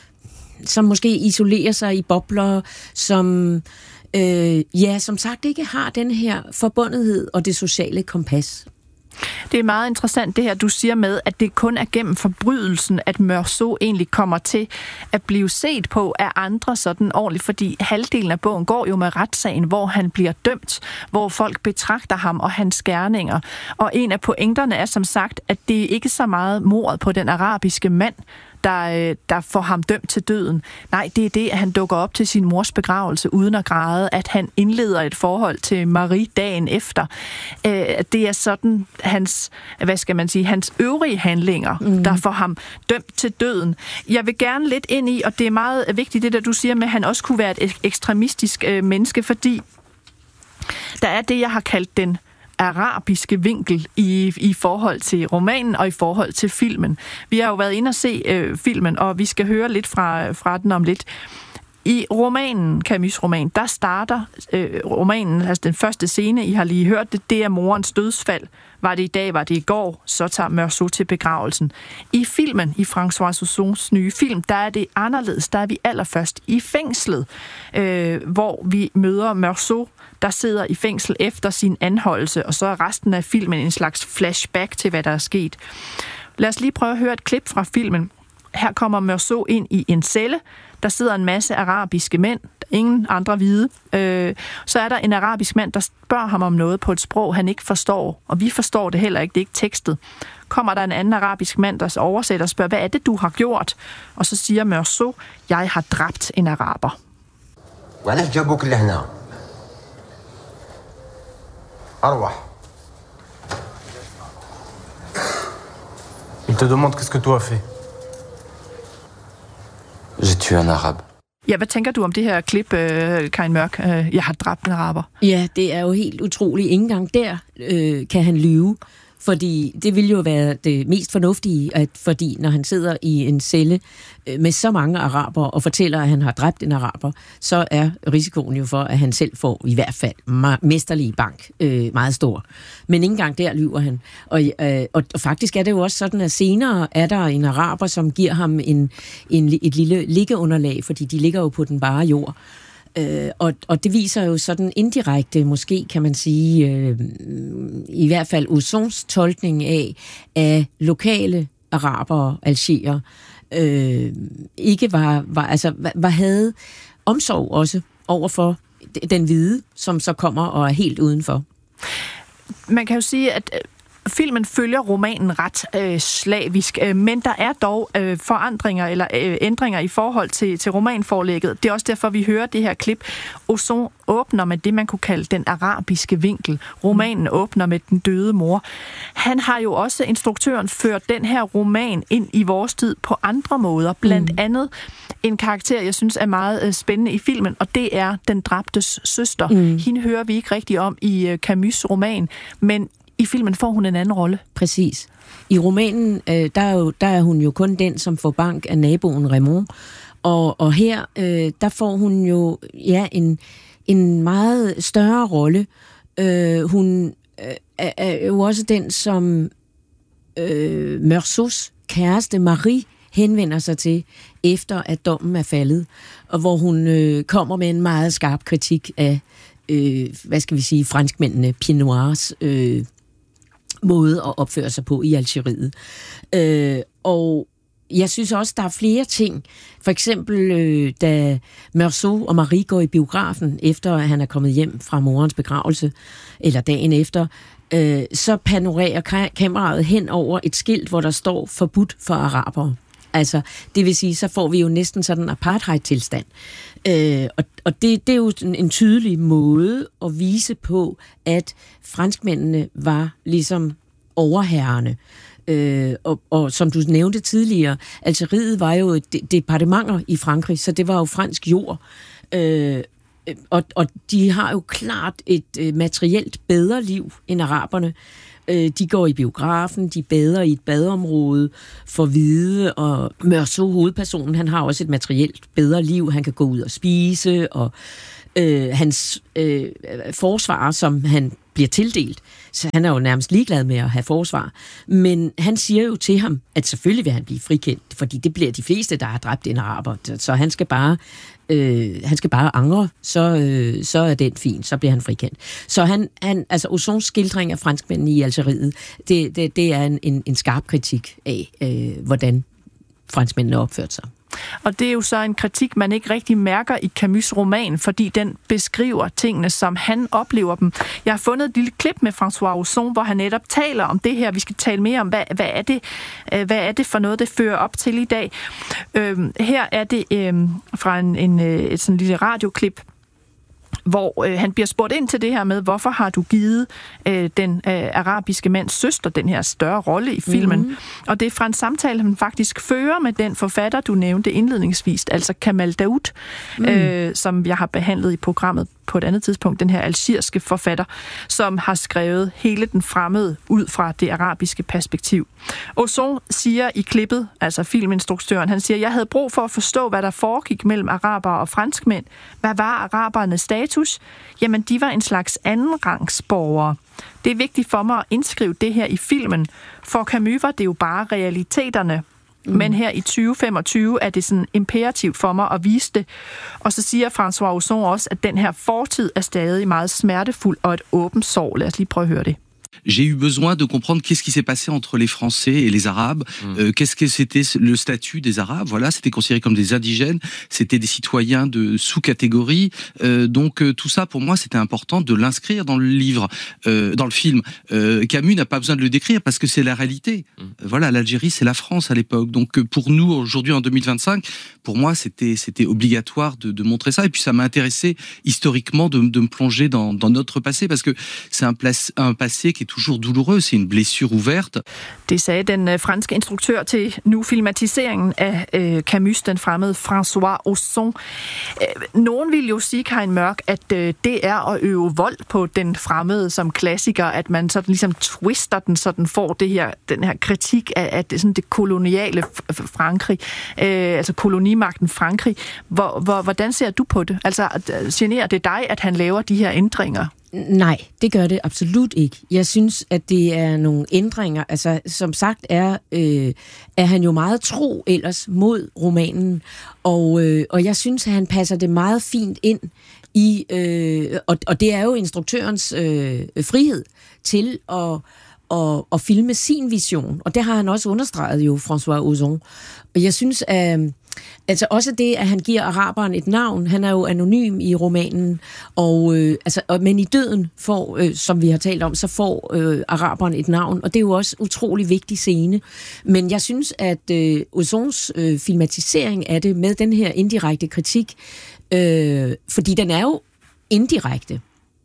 B: som måske isolerer sig i bobler, som øh, ja, som sagt ikke har den her forbundethed og det sociale kompas.
A: Det er meget interessant det her, du siger med, at det kun er gennem forbrydelsen, at Meursault egentlig kommer til at blive set på af andre sådan ordentligt, fordi halvdelen af bogen går jo med retssagen, hvor han bliver dømt, hvor folk betragter ham og hans gerninger. Og en af pointerne er som sagt, at det er ikke så meget mordet på den arabiske mand, Der, der får ham dømt til døden. Nej, det er det, at han dukker op til sin mors begravelse uden at græde, at han indleder et forhold til Marie dagen efter. Det er sådan hans, hvad skal man sige, hans øvrige handlinger, mm. der får ham dømt til døden. Jeg vil gerne lidt ind i, og det er meget vigtigt det, der du siger med, at han også kunne være et ekstremistisk menneske, fordi der er det, jeg har kaldt den arabiske vinkel i, i forhold til romanen og i forhold til filmen. Vi har jo været inde og se øh, filmen, og vi skal høre lidt fra, fra den om lidt. I romanen, Camus' roman, der starter øh, romanen, altså den første scene, I har lige hørt det, det er morens dødsfald. Var det i dag, var det i går, så tager Meursault til begravelsen. I filmen, i François Ozons nye film, der er det anderledes. Der er vi allerførst i fængslet, øh, hvor vi møder Meursault, der sidder i fængsel efter sin anholdelse, og så er resten af filmen en slags flashback til, hvad der er sket. Lad os lige prøve at høre et klip fra filmen. Her kommer Meursault ind i en celle. Der sidder en masse arabiske mænd, ingen andre hvide. Øh, så er der en arabisk mand, der spørger ham om noget på et sprog, han ikke forstår, og vi forstår det heller ikke, det er ikke tekstet. Kommer der en anden arabisk mand, der oversætter og spørger, hvad er det, du har gjort? Og så siger Meursault, jeg har dræbt en araber.
H: Il te demande qu'est-ce que tu as fait.
I: J'ai tué un arabe.
A: Ja, hvad tænker du om det her klip, øh, Karin Mørk? Øh, jeg har dræbt en araber.
B: Ja, det er jo helt utroligt. Ingen gang der øh, kan han lyve. Fordi det vil jo være det mest fornuftige, at fordi når han sidder i en celle med så mange araber og fortæller, at han har dræbt en araber, så er risikoen jo for, at han selv får i hvert fald mesterlig bank øh, meget stor. Men ikke engang der lyver han. Og, øh, og, og faktisk er det jo også sådan, at senere er der en araber, som giver ham en, en, et lille liggeunderlag, fordi de ligger jo på den bare jord. Øh, og, og det viser jo sådan indirekte, måske kan man sige, øh, i hvert fald Ozons tolkning af, at lokale arabere, algerer, øh, ikke var, var, altså, var, havde omsorg også overfor den hvide, som så kommer og er helt udenfor.
A: Man kan jo sige, at filmen følger romanen ret øh, slavisk, øh, men der er dog øh, forandringer eller øh, ændringer i forhold til, til romanforlægget. Det er også derfor, vi hører det her klip. Ozon åbner med det, man kunne kalde den arabiske vinkel. Romanen åbner med den døde mor. Han har jo også, instruktøren, ført den her roman ind i vores tid på andre måder. Blandt mm. andet en karakter, jeg synes er meget øh, spændende i filmen, og det er den dræbtes søster. Mm. Hende hører vi ikke rigtig om i øh, Camus' roman, men i filmen får hun en anden rolle.
B: Præcis. I romanen, øh, der, er jo, der er hun jo kun den, som får bank af naboen Raymond. Og, og her, øh, der får hun jo ja, en, en meget større rolle. Øh, hun øh, er jo også den, som øh, Meursaults kæreste Marie henvender sig til, efter at dommen er faldet. Og hvor hun øh, kommer med en meget skarp kritik af, øh, hvad skal vi sige, franskmændene, Pied Noirs øh, måde at opføre sig på i Algeriet. Øh, og jeg synes også, der er flere ting. For eksempel, øh, da Meursault og Marie går i biografen, efter at han er kommet hjem fra morens begravelse, eller dagen efter, øh, så panorerer ka- kameraet hen over et skilt, hvor der står forbudt for arabere. Altså, det vil sige, så får vi jo næsten sådan en apartheid-tilstand. Øh, og og det, det er jo en, en tydelig måde at vise på, at franskmændene var ligesom overherrende. Øh, og, og som du nævnte tidligere, Algeriet var jo de, departementer i Frankrig, så det var jo fransk jord. Øh, og, og de har jo klart et øh, materielt bedre liv end araberne. Øh, de går i biografen, de bader i et badeområde for hvide, og Meursault, hovedpersonen, han har også et materielt bedre liv. Han kan gå ud og spise, og øh, hans øh, forsvar, som han bliver tildelt, så han er jo nærmest ligeglad med at have forsvar. Men han siger jo til ham, at selvfølgelig vil han blive frikendt, fordi det bliver de fleste, der har dræbt en araber. Så han skal bare, øh, han skal bare angre, så, øh, så er den fin, så bliver han frikendt. Så han, han altså Ozons skildring af franskmændene i Algeriet, det, det, det er en, en, en skarp kritik af, øh, hvordan franskmændene opførte sig.
A: Og det er jo så en kritik, man ikke rigtig mærker i Camus' roman, fordi den beskriver tingene, som han oplever dem. Jeg har fundet et lille klip med François Ozon, hvor han netop taler om det her. Vi skal tale mere om, hvad, hvad, er, det, hvad er det for noget, det fører op til i dag. Øhm, her er det øhm, fra en, en, et sådan lille radioklip, hvor øh, han bliver spurgt ind til det her med, hvorfor har du givet øh, den øh, arabiske mands søster den her større rolle i filmen. Mm-hmm. Og det er fra en samtale, han faktisk fører med den forfatter, du nævnte indledningsvis, altså Kamal Daoud, mm. øh, som jeg har behandlet i programmet på et andet tidspunkt, den her algeriske forfatter, som har skrevet hele den fremmede ud fra det arabiske perspektiv. Ozon siger i klippet, altså filminstruktøren, han siger, jeg havde brug for at forstå, hvad der foregik mellem arabere og franskmænd. Hvad var arabernes status? Jamen, de var en slags andenrangsborgere. Det er vigtigt for mig at indskrive det her i filmen. For Camus var det jo bare realiteterne. Mm. Men her i tyve femogtyve er det sådan imperativt for mig at vise det. Og så siger François Ozon også, at den her fortid er stadig meget smertefuld og et åbent sår. Lad os lige prøve at høre det.
I: J'ai eu besoin de comprendre qu'est-ce qui s'est passé entre les Français et les Arabes, mmh. euh, qu'est-ce que c'était le statut des Arabes, voilà, c'était considéré comme des indigènes, c'était des citoyens de sous-catégorie, euh, donc euh, tout ça pour moi c'était important de l'inscrire dans le livre, euh, dans le film. Euh, Camus n'a pas besoin de le décrire parce que c'est la réalité. Mmh. Voilà, l'Algérie c'est la France à l'époque, donc euh, pour nous aujourd'hui en deux mille vingt-cinq, pour moi c'était c'était obligatoire de, de montrer ça, et puis ça m'a intéressé historiquement de, de me plonger dans, dans notre passé, parce que c'est un, place, un passé qui est toujours douloureux, c'est une blessure ouverte.
A: Det sagde den franske instruktør til nu filmatiseringen af øh, Camus, den fremmede François Ozon. Nogen vil jo sige, Karin Mørk, at øh, det er at øve vold på den fremmede som klassiker, at man sådan ligesom twister den, så den får det her, den her kritik af, af det, sådan det koloniale Frankrig, øh, altså kolonimagten Frankrig. Hvor, hvor, hvordan ser du på det? Altså, generer det dig, at han laver de her ændringer?
B: Nej, det gør det absolut ikke. Jeg synes, at det er nogle ændringer. Altså, som sagt er, øh, er han jo meget tro ellers mod romanen, og, øh, og jeg synes, at han passer det meget fint ind i, øh, og, og det er jo instruktørens øh, frihed til at, at, at filme sin vision, og det har han også understreget jo, François Ozon. Og jeg synes, at altså også det, at han giver araberen et navn. Han er jo anonym i romanen, og, øh, altså, og, men i døden, får, øh, som vi har talt om, så får øh, araberen et navn, og det er jo også utrolig vigtig scene. Men jeg synes, at øh, Ozons øh, filmatisering af det, med den her indirekte kritik, øh, fordi den er jo indirekte,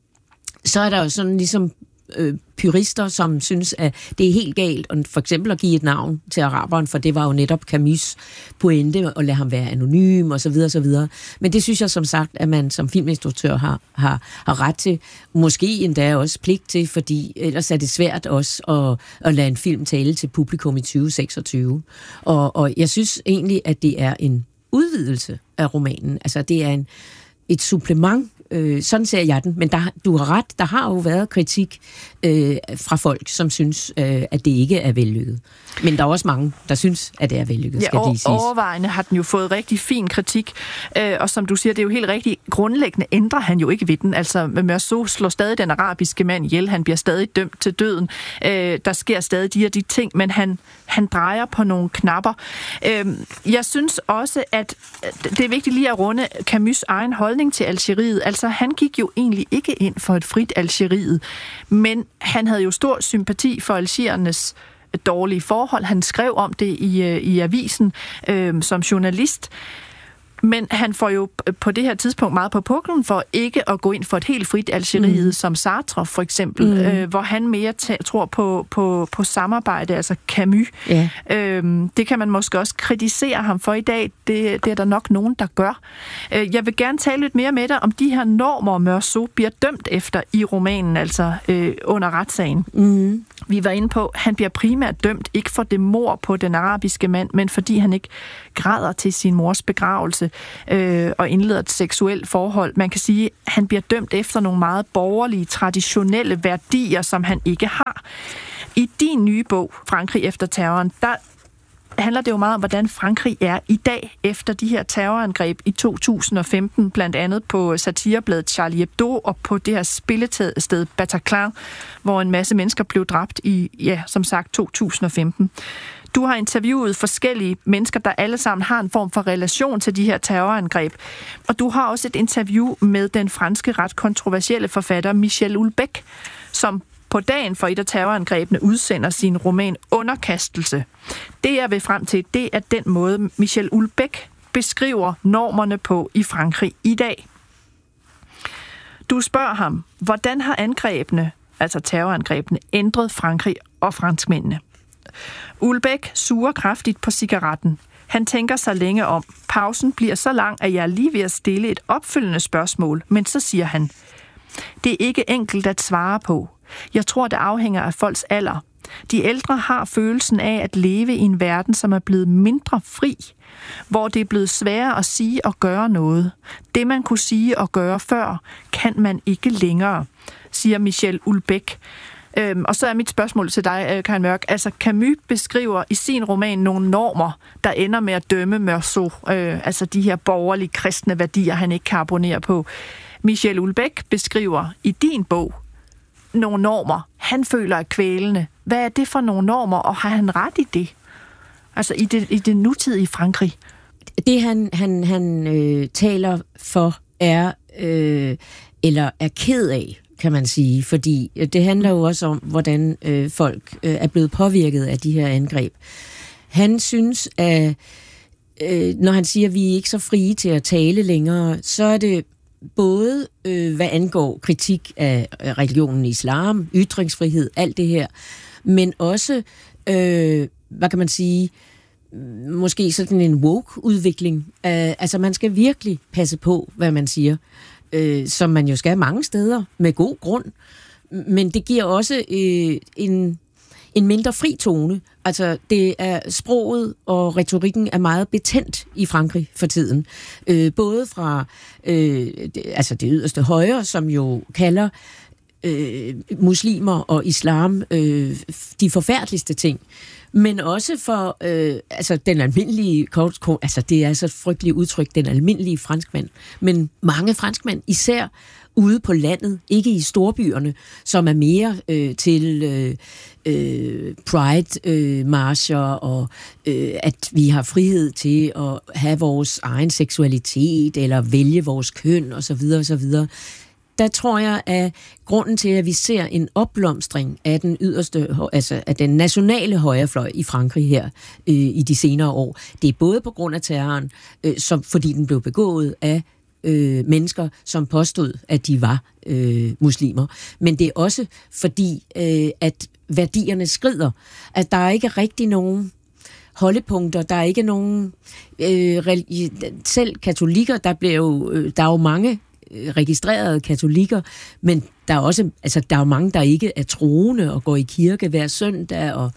B: så er der jo sådan ligesom øh, purister, som synes, at det er helt galt, og for eksempel at give et navn til araberen, for det var jo netop Camus' pointe, at lade ham være anonym, og så videre, og så videre. Men det synes jeg som sagt, at man som filminstruktør har, har, har ret til, måske endda også pligt til, fordi ellers er det svært også at, at lade en film tale til publikum i tyve seksogtyve. Og, og jeg synes egentlig, at det er en udvidelse af romanen. Altså, det er en, et supplement. Øh, sådan ser jeg den, men der, du har ret, der har jo været kritik øh, fra folk, som synes, øh, at det ikke er vellykket. Men der er også mange, der synes, at det er vellykket, skal
A: ja,
B: lige siges.
A: Overvejende har den jo fået rigtig fin kritik, øh, og som du siger, det er jo helt rigtigt, grundlæggende ændrer han jo ikke ved den. Altså, Meursault slår stadig den arabiske mand ihjel, han bliver stadig dømt til døden, øh, der sker stadig de her de ting, men han, han drejer på nogle knapper. Øh, jeg synes også, at det er vigtigt lige at runde Camus' egen holdning til Algeriet. Altså, han gik jo egentlig ikke ind for et frit Algeriet, men han havde jo stor sympati for algerernes dårlige forhold. Han skrev om det i, i avisen øh, som journalist. Men han får jo på det her tidspunkt meget på puklen for ikke at gå ind for et helt frit Algeriet, mm. som Sartre for eksempel, mm. øh, hvor han mere t- tror på, på, på samarbejde, altså Camus. Yeah. Øhm, det kan man måske også kritisere ham for i dag. Det, det er der nok nogen, der gør. Øh, jeg vil gerne tale lidt mere med dig om de her normer, Meursault bliver dømt efter i romanen, altså øh, under retssagen. Mm. Vi var inde på, at han bliver primært dømt ikke for det mord på den arabiske mand, men fordi han ikke græder til sin mors begravelse øh, og indleder et seksuelt forhold. Man kan sige, at han bliver dømt efter nogle meget borgerlige, traditionelle værdier, som han ikke har. I din nye bog, Frankrig efter terroren, der handler det jo meget om, hvordan Frankrig er i dag efter de her terrorangreb i to tusind og femten, blandt andet på satirebladet Charlie Hebdo og på det her spillested Bataclan, hvor en masse mennesker blev dræbt i, ja, som sagt, to tusind og femten. Du har interviewet forskellige mennesker, der alle sammen har en form for relation til de her terrorangreb. Og du har også et interview med den franske ret kontroversielle forfatter Michel Houellebecq, som på dagen for et af terrorangrebene udsender sin roman Underkastelse. Det, jeg vil frem til, det er den måde, Michel Houellebecq beskriver normerne på i Frankrig i dag. Du spørger ham, hvordan har angrebene, altså terrorangrebene, ændret Frankrig og franskmændene? Houellebecq suger kraftigt på cigaretten. Han tænker sig længe om. Pausen bliver så lang, at jeg er lige ved at stille et opfølgende spørgsmål, men så siger han, det er ikke enkelt at svare på. Jeg tror, det afhænger af folks alder. De ældre har følelsen af at leve i en verden, som er blevet mindre fri, hvor det er blevet sværere at sige og gøre noget. Det, man kunne sige og gøre før, kan man ikke længere, siger Michel Houellebecq. Øhm, og så er mit spørgsmål til dig, Karin Mørk. Altså, Camus beskriver i sin roman nogle normer, der ender med at dømme Meursault. Øh, altså de her borgerlige kristne værdier, han ikke kan abonnere på. Michel Houellebecq beskriver i din bog nogle normer, han føler er kvælende. Hvad er det for nogle normer, og har han ret i det? Altså i det, i det nutidige Frankrig.
B: Det han, han, han øh, taler for er, øh, eller er ked af, kan man sige, fordi det handler jo også om, hvordan øh, folk øh, er blevet påvirket af de her angreb. Han synes, at øh, når han siger, at vi er ikke så frie til at tale længere, så er det både øh, hvad angår kritik af religionen islam, ytringsfrihed, alt det her, men også, øh, hvad kan man sige, måske sådan en woke-udvikling. Uh, altså man skal virkelig passe på, hvad man siger, uh, som man jo skal mange steder, med god grund, men det giver også uh, en, en mindre fri tone. Altså det er sproget og retorikken er meget betændt i Frankrig for tiden. Uh, både fra uh, det, altså det yderste højre, som jo kalder uh, muslimer og islam uh, de forfærdeligste ting, men også for øh, altså den almindelige, altså det er så et frygteligt udtryk, den almindelige franskmand, men mange franskmænd, især ude på landet, ikke i storbyerne, som er mere øh, til øh, øh, pride-marcher, øh, og øh, at vi har frihed til at have vores egen seksualitet, eller vælge vores køn, osv. osv. Der tror jeg, at grunden til, at vi ser en opblomstring af den yderste, altså af den nationale højrefløj i Frankrig her øh, i de senere år, det er både på grund af terroren, øh, som, fordi den blev begået af øh, mennesker, som påstod, at de var øh, muslimer, men det er også fordi, øh, at værdierne skrider, at der er ikke rigtig nogen holdepunkter, der er ikke nogen øh, selv katolikker, der bliver jo, øh, der er jo mange registrerede katolikker, men der er også, altså der er jo mange, der ikke er troende og går i kirke hver søndag, og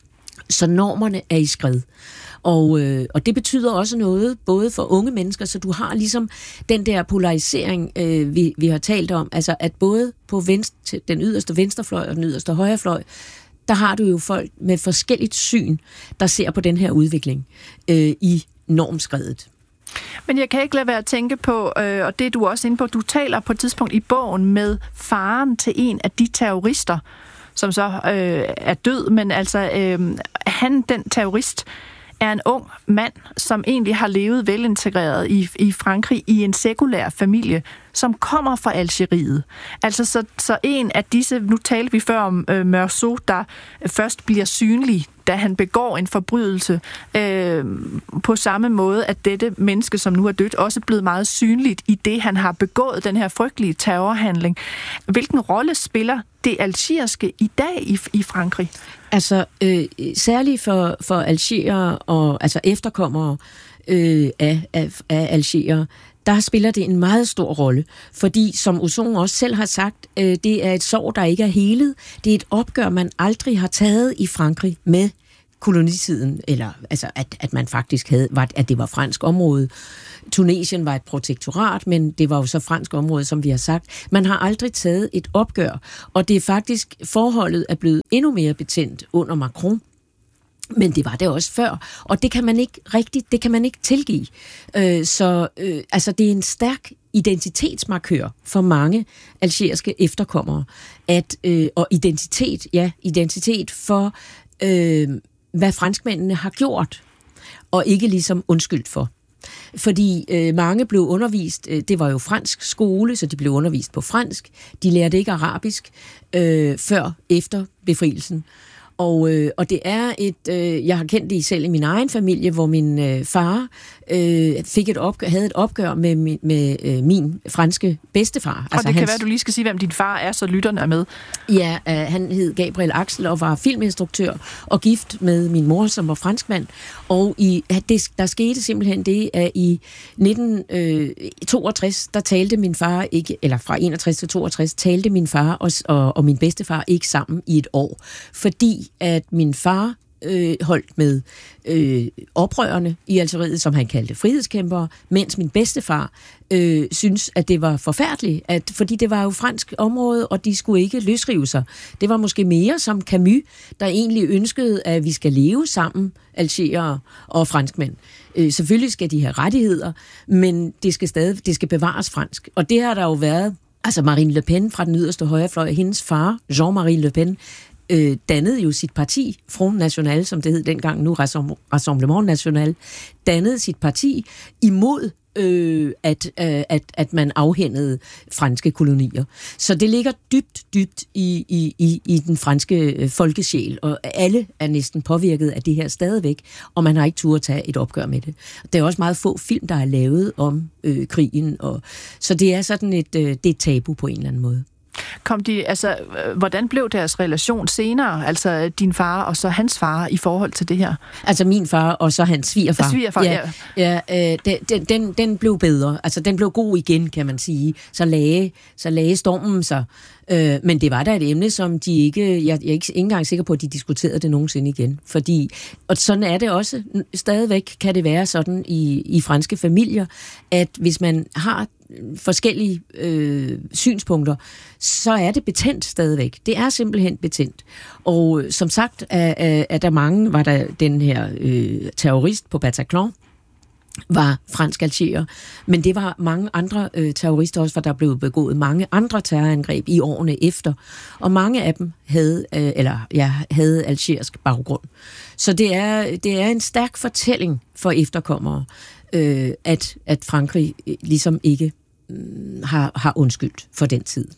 B: så normerne er i skred. Og, øh, og det betyder også noget, både for unge mennesker, så du har ligesom den der polarisering, øh, vi, vi har talt om, altså at både på venstre, den yderste venstrefløj og den yderste højrefløj, der har du jo folk med forskelligt syn, der ser på den her udvikling øh, i normskredet.
A: Men jeg kan ikke lade være at tænke på, øh, og det er du også inde på, du taler på et tidspunkt i bogen med faren til en af de terrorister, som så øh, er død, men altså øh, han, den terrorist, er en ung mand, som egentlig har levet velintegreret i, i Frankrig i en sekulær familie, som kommer fra Algeriet. Altså så, så en af disse, nu talte vi før om øh, Meursault, der først bliver synlig, da han begår en forbrydelse, øh, på samme måde, at dette menneske, som nu er dødt, også er blevet meget synligt i det, han har begået, den her frygtelige terrorhandling. Hvilken rolle spiller det algeriske i dag i, i Frankrig?
B: Altså, øh, særligt for, for algeriere og altså efterkommere øh, af, af, af algeriere, der spiller det en meget stor rolle, fordi, som Ozon også selv har sagt, øh, det er et sår, der ikke er helet. Det er et opgør, man aldrig har taget i Frankrig med kolonitiden, eller altså, at, at man faktisk havde, var, at det var fransk område. Tunesien var et protektorat, men det var jo så fransk område, som vi har sagt. Man har aldrig taget et opgør, og det er faktisk, forholdet er blevet endnu mere betændt under Macron. Men det var det også før, og det kan man ikke rigtigt, det kan man ikke tilgive. Øh, så øh, altså det er en stærk identitetsmarkør for mange algeriske efterkommere, at øh, og identitet, ja, identitet for øh, hvad franskmændene har gjort, og ikke ligesom undskyldt for. Fordi øh, mange blev undervist, øh, det var jo fransk skole, så de blev undervist på fransk. De lærte ikke arabisk øh, før, efter befrielsen. Og, øh, og det er et, øh, jeg har kendt det selv i min egen familie, hvor min øh, far øh, fik et opgør, havde et opgør med, med, med øh, min franske bedstefar.
A: Og
B: altså
A: det kan
B: hans,
A: være, at du lige skal sige, hvem din far er, så lytterne er med.
B: Ja, øh, han hed Gabriel Axel og var filminstruktør og gift med min mor, som var franskmand. Og i, det, der skete simpelthen det, at i nitten toogtres, der talte min far ikke, eller fra enogtres til toogtres, talte min far og, og, og min bedstefar ikke sammen i et år. Fordi at min far øh, holdt med øh, oprørerne i Algeriet, som han kaldte frihedskæmpere, mens min bedstefar øh, synes, at det var forfærdeligt, at, fordi det var jo fransk område, og de skulle ikke løsrive sig. Det var måske mere som Camus, der egentlig ønskede, at vi skal leve sammen, algeriere og franskmænd. Øh, selvfølgelig skal de have rettigheder, men det skal stadig det skal bevares fransk. Og det har der jo været, altså Marine Le Pen fra den yderste højrefløj, hendes far, Jean-Marie Le Pen, Øh, dannede jo sit parti, Front National, som det hed dengang, nu Rassemblement National, dannede sit parti imod, øh, at, øh, at, at man afhændede franske kolonier. Så det ligger dybt, dybt i, i, i, i den franske øh, folkesjæl, og alle er næsten påvirket af det her stadigvæk, og man har ikke turde tage et opgør med det. Der er også meget få film, der er lavet om øh, krigen, og, så det er sådan et, øh, det er et tabu på en eller anden måde.
A: Kom de, altså, hvordan blev deres relation senere, altså din far og så hans far i forhold til det her?
B: Altså min far og så hans svigerfar.
A: Svigerfar, ja.
B: ja. ja øh, den, den, den blev bedre, altså den blev god igen, kan man sige. Så lagde, så lagde stormen sig. Øh, men det var da et emne, som de ikke, jeg, jeg er ikke, ikke engang sikker på, at de diskuterede det nogensinde igen. Fordi, og sådan er det også, stadigvæk kan det være sådan i, i franske familier, at hvis man har forskellige øh, synspunkter, så er det betændt stadigvæk. Det er simpelthen betændt. Og øh, som sagt, er, er, er der mange, var der den her øh, terrorist på Bataclan, var fransk algerier, men det var mange andre øh, terrorister også, for der blev begået mange andre terrorangreb i årene efter, og mange af dem havde, øh, eller, ja, havde algerisk baggrund. Så det er, det er en stærk fortælling for efterkommere, øh, at, at Frankrig ligesom ikke øh, har, har undskyldt for den tid.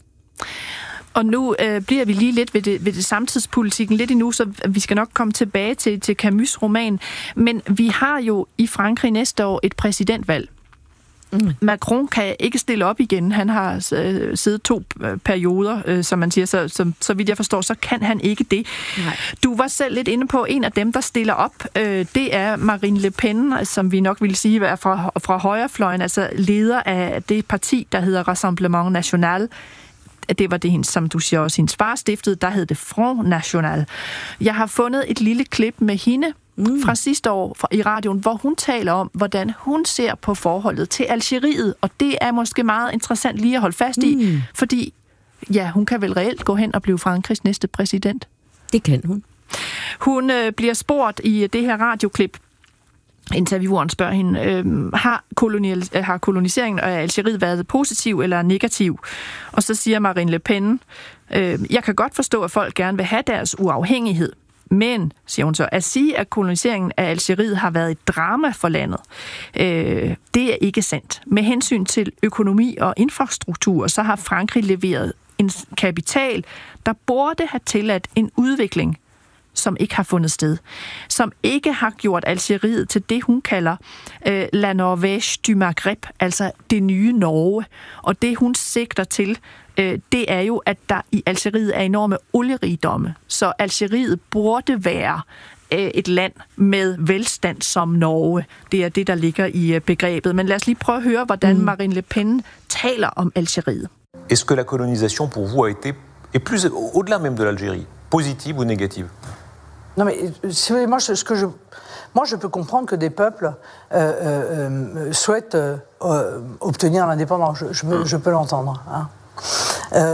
A: Og nu øh, bliver vi lige lidt ved det, ved det samtidspolitikken lidt endnu, så vi skal nok komme tilbage til, til Camus' roman. Men vi har jo i Frankrig næste år et præsidentvalg. Mm. Macron kan ikke stille op igen. Han har øh, siddet to øh, perioder, øh, som man siger, så, så, så vidt jeg forstår, så kan han ikke det. Nej. Du var selv lidt inde på, en af dem, der stiller op, øh, det er Marine Le Pen, som vi nok vil sige er fra, fra højrefløjen, altså leder af det parti, der hedder Rassemblement National. Det var det, som du siger også, hendes far stiftede, der hed det Front National. Jeg har fundet et lille klip med hende mm. fra sidste år fra, i radioen, hvor hun taler om, hvordan hun ser på forholdet til Algeriet, og det er måske meget interessant lige at holde fast i, mm. fordi ja, hun kan vel reelt gå hen og blive Frankrigs næste præsident.
B: Det kan hun.
A: Hun øh, bliver spurgt i det her radioklip. Intervieweren spørger hende, øh, har, kolonial, har koloniseringen af Algeriet været positiv eller negativ? Og så siger Marine Le Pen, øh, jeg kan godt forstå, at folk gerne vil have deres uafhængighed. Men, siger hun så, at sige, at koloniseringen af Algeriet har været et drama for landet, øh, det er ikke sandt. Med hensyn til økonomi og infrastruktur, så har Frankrig leveret en kapital, der burde have tilladt en udvikling, som ikke har fundet sted. Som ikke har gjort Algeriet til det, hun kalder øh, La Norvège du Maghreb, altså det nye Norge. Og det, hun sigter til, øh, det er jo, at der i Algeriet er enorme olierigdomme. Så Algeriet burde være øh, et land med velstand som Norge. Det er det, der ligger i øh, begrebet. Men lad os lige prøve at høre, hvordan mm. Marine Le Pen taler om Algeriet.
J: Est-ce que la colonisation pour vous a été, et plus au-delà même de l'Algérie, positive ou négative?
K: Non mais, si vous voulez, moi, je, ce que je, moi, je peux comprendre que des peuples euh, euh, souhaitent euh, obtenir l'indépendance. Je, je, peux, je peux l'entendre. Hein. Euh,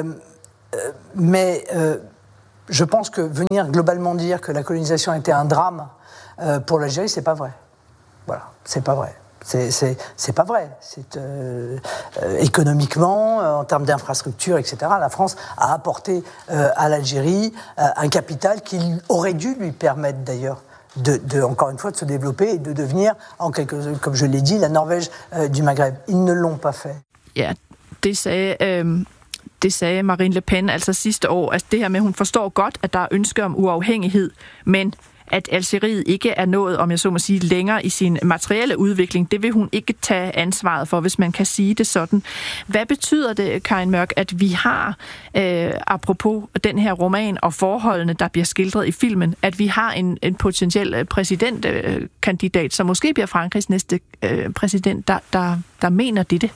K: mais euh, je pense que venir globalement dire que la colonisation était un drame euh, pour l'Algérie, c'est pas vrai. Voilà, c'est pas vrai. C'est, c'est, c'est pas vrai. C'est, euh, euh, économiquement, euh, en termes d'infrastructures, et cetera, la France a apporté euh, à l'Algérie euh, un capital qui aurait dû lui permettre d'ailleurs de, de, encore une fois, de se développer et de devenir, en quelque, comme je l'ai dit, la Norvège euh, du Maghreb. Ils ne l'ont pas fait.
A: Ja, det sagde, øh, det sagde Marine Le Pen altså sidste år. Altså det her med, hun forstår godt, at der er ønske om uafhængighed, men at Algeriet ikke er nået, om jeg så må sige, længere i sin materielle udvikling. Det vil hun ikke tage ansvaret for, hvis man kan sige det sådan. Hvad betyder det, Karin Mørk, at vi har, øh, apropos den her roman og forholdene, der bliver skildret i filmen, at vi har en, en potentiel præsidentkandidat, som måske bliver Frankrigs næste øh, præsident, der, der, der mener dette?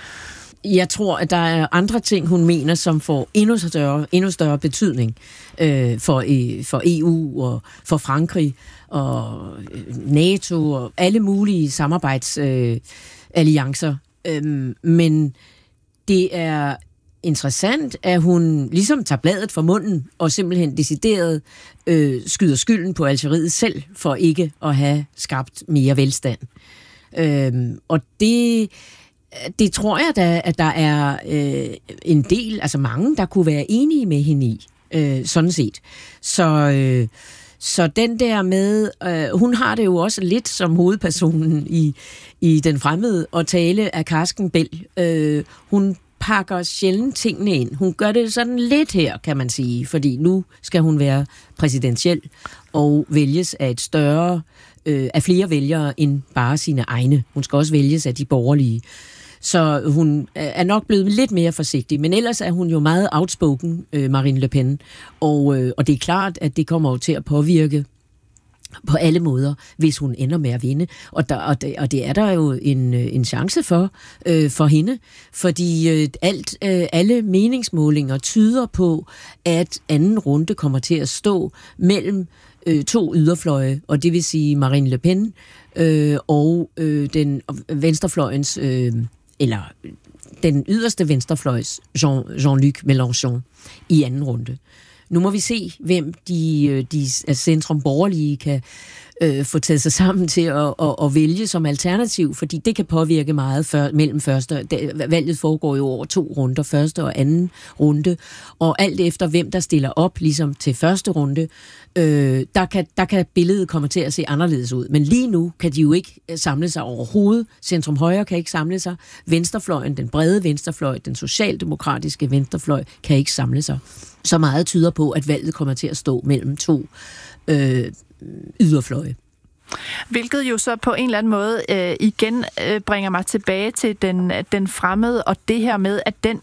B: Jeg tror, at der er andre ting, hun mener, som får endnu større, endnu større betydning øh, for, øh, for E U og for Frankrig og NATO og alle mulige samarbejdsalliancer. Øh, øh, men det er interessant, at hun ligesom tager bladet fra munden og simpelthen decideret øh, skyder skylden på Algeriet selv for ikke at have skabt mere velstand. Øh, og det... Det tror jeg da, at der er øh, en del, altså mange, der kunne være enige med hende i, øh, sådan set. Så, øh, så den der med, øh, hun har det jo også lidt som hovedpersonen i, i Den Fremmede, at tale af karsken bæl. Øh, hun pakker sjældent tingene ind. Hun gør det sådan lidt her, kan man sige, fordi nu skal hun være præsidentiel og vælges af et større, øh, af flere vælgere end bare sine egne. Hun skal også vælges af de borgerlige. Så hun er nok blevet lidt mere forsigtig, men ellers er hun jo meget outspoken, øh, Marine Le Pen, og, øh, og det er klart, at det kommer jo til at påvirke på alle måder, hvis hun ender med at vinde. Og, der, og, det, og det er der jo en, en chance for, øh, for hende, fordi øh, alt, øh, alle meningsmålinger tyder på, at anden runde kommer til at stå mellem øh, to yderfløje, og det vil sige Marine Le Pen øh, og øh, den venstrefløjens, øh, eller den yderste venstrefløjs Jean, Jean-Luc Mélenchon i anden runde. Nu må vi se, hvem de, de centrum borgerlige kan øh, få taget sig sammen til at, at, at vælge som alternativ, fordi det kan påvirke meget før, mellem første... Det, valget foregår jo over to runder, første og anden runde, og alt efter hvem der stiller op ligesom til første runde, øh, der, kan, der kan billedet komme til at se anderledes ud. Men lige nu kan de jo ikke samle sig overhovedet. Centrum højre kan ikke samle sig. Venstrefløjen, den brede venstrefløj, den socialdemokratiske venstrefløj, kan ikke samle sig. Så meget tyder på, at valget kommer til at stå mellem to øh, yderfløje.
A: Hvilket jo så på en eller anden måde øh, igen øh, bringer mig tilbage til den, den fremmede, og det her med, at den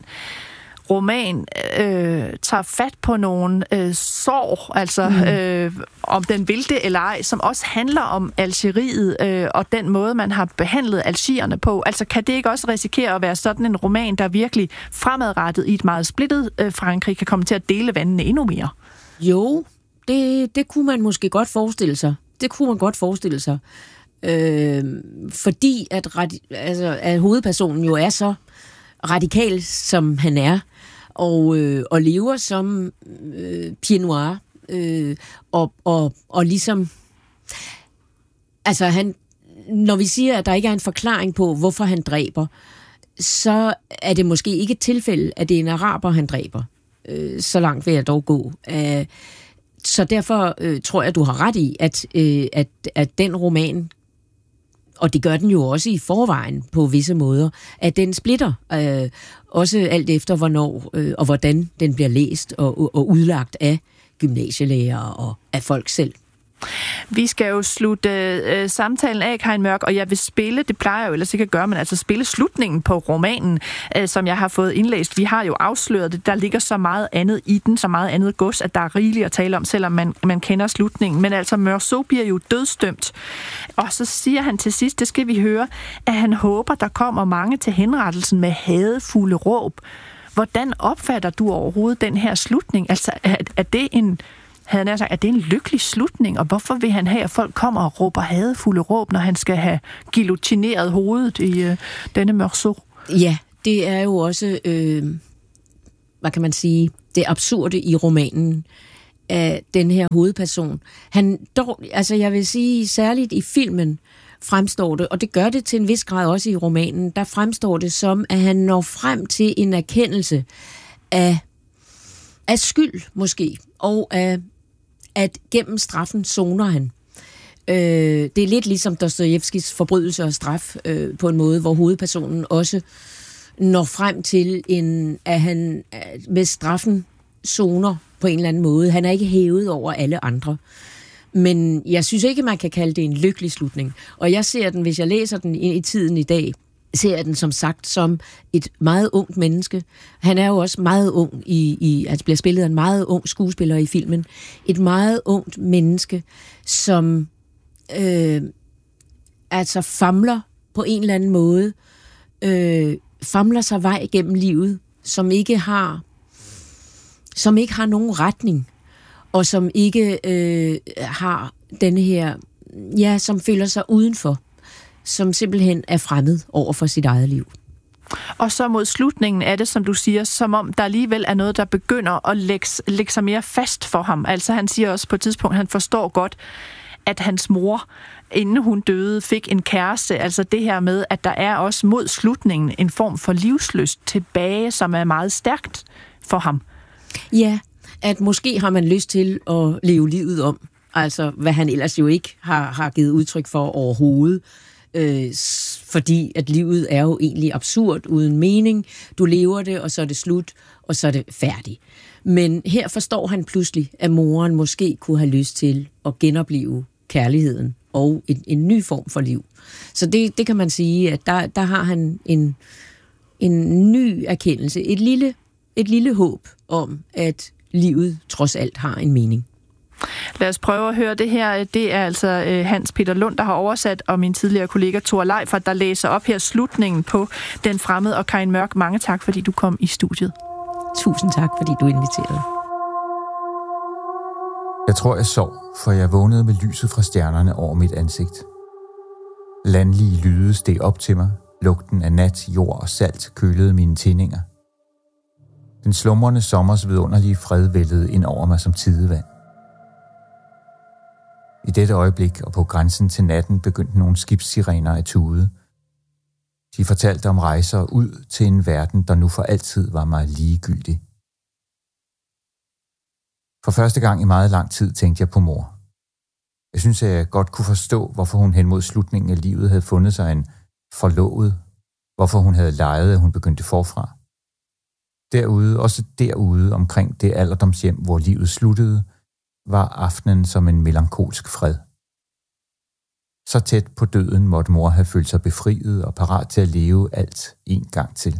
A: roman øh, tager fat på nogle øh, sår, altså mm. øh, om den vil det eller ej, som også handler om Algeriet øh, og den måde, man har behandlet algerierne på. Altså kan det ikke også risikere at være sådan en roman, der virkelig fremadrettet i et meget splittet øh, Frankrig kan komme til at dele vandene endnu mere?
B: Jo, det, det kunne man måske godt forestille sig. Det kunne man godt forestille sig. Øh, fordi at, altså, at hovedpersonen jo er så radikal, som han er, og, øh, og lever som øh, pied noir, øh, og, og, og ligesom... Altså, han, når vi siger, at der ikke er en forklaring på, hvorfor han dræber, så er det måske ikke et tilfælde, at det er en araber, han dræber. Øh, så langt vil jeg dog gå. Øh, så derfor øh, tror jeg, du har ret i, at, øh, at, at den roman, og det gør den jo også i forvejen på visse måder, at den splitter, øh, også alt efter hvornår øh, og hvordan den bliver læst og, og udlagt af gymnasielærer og af folk selv.
A: Vi skal jo slutte øh, samtalen af, Karin Mørk, og jeg vil spille, det plejer jeg jo ellers ikke at gøre, men altså spille slutningen på romanen, øh, som jeg har fået indlæst. Vi har jo afsløret det, der ligger så meget andet i den, så meget andet gods, at der er rigeligt at tale om, selvom man, man kender slutningen. Men altså, Meursault bliver jo dødsdømt, og så siger han til sidst, det skal vi høre, at han håber, der kommer mange til henrettelsen med hadefulde råb. Hvordan opfatter du overhovedet den her slutning? Altså, er, er det en... havde han sagt, at det er en lykkelig slutning, og hvorfor vil han have, at folk kommer og råber hadefulde råb, når han skal have guillotineret hovedet i øh, denne Meursault?
B: Ja, det er jo også, øh, hvad kan man sige, det absurde i romanen af den her hovedperson. Han, dog, altså jeg vil sige, særligt i filmen fremstår det, og det gør det til en vis grad også i romanen, der fremstår det som, at han når frem til en erkendelse af, af skyld måske, og af at gennem straffen soner han. Øh, det er lidt ligesom Dostojevskis Forbrydelse og straf øh, på en måde, hvor hovedpersonen også når frem til, en, at han med straffen soner på en eller anden måde. Han er ikke hævet over alle andre. Men jeg synes ikke, man kan kalde det en lykkelig slutning. Og jeg ser den, hvis jeg læser den i, i tiden i dag, ser jeg den som sagt som et meget ungt menneske. Han er jo også meget ung, i, i at bliver spillet af en meget ung skuespiller i filmen. Et meget ungt menneske, som øh, altså famler på en eller anden måde, øh, famler sig vej gennem livet, som ikke har, som ikke har nogen retning, og som ikke øh, har denne her, ja, som føler sig udenfor, som simpelthen er fremmed over for sit eget liv.
A: Og så mod slutningen er det, som du siger, som om der alligevel er noget, der begynder at lægge, lægge sig mere fast for ham. Altså han siger også på et tidspunkt, han forstår godt, at hans mor, inden hun døde, fik en kæreste. Altså det her med, at der er også mod slutningen en form for livslyst tilbage, som er meget stærkt for ham.
B: Ja, at måske har man lyst til at leve livet om. Altså hvad han ellers jo ikke har, har givet udtryk for overhovedet. Øh, fordi at livet er jo egentlig absurd, uden mening. Du lever det, og så er det slut, og så er det færdigt. Men her forstår han pludselig, at moren måske kunne have lyst til at genopleve kærligheden og en, en ny form for liv. Så det, det kan man sige, at der, der har han en, en ny erkendelse, et lille, et lille håb om, at livet trods alt har en mening.
A: Lad os prøve at høre det her. Det er altså Hans Peter Lund, der har oversat, og min tidligere kollega Thor Leifert, der læser op her slutningen på Den Fremmede. Og Karin Mørk, mange tak, fordi du kom i studiet.
B: Tusind tak, fordi du inviterede.
F: Jeg tror, jeg sov, for jeg vågnede med lyset fra stjernerne over mit ansigt. Landlige lyde steg op til mig. Lugten af nat, jord og salt kølede mine tinninger. Den slumrende sommers vidunderlige fred væltede ind over mig som tidevand. I dette øjeblik og på grænsen til natten begyndte nogle skibssirener at tude. De fortalte om rejser ud til en verden, der nu for altid var mig ligegyldig. For første gang i meget lang tid tænkte jeg på mor. Jeg synes, at jeg godt kunne forstå, hvorfor hun hen mod slutningen af livet havde fundet sig en forlovet, hvorfor hun havde leget, at hun begyndte forfra. Derude, også derude omkring det alderdomshjem, hvor livet sluttede, var aftenen som en melankolsk fred. Så tæt på døden måtte mor have følt sig befriet og parat til at leve alt en gang til.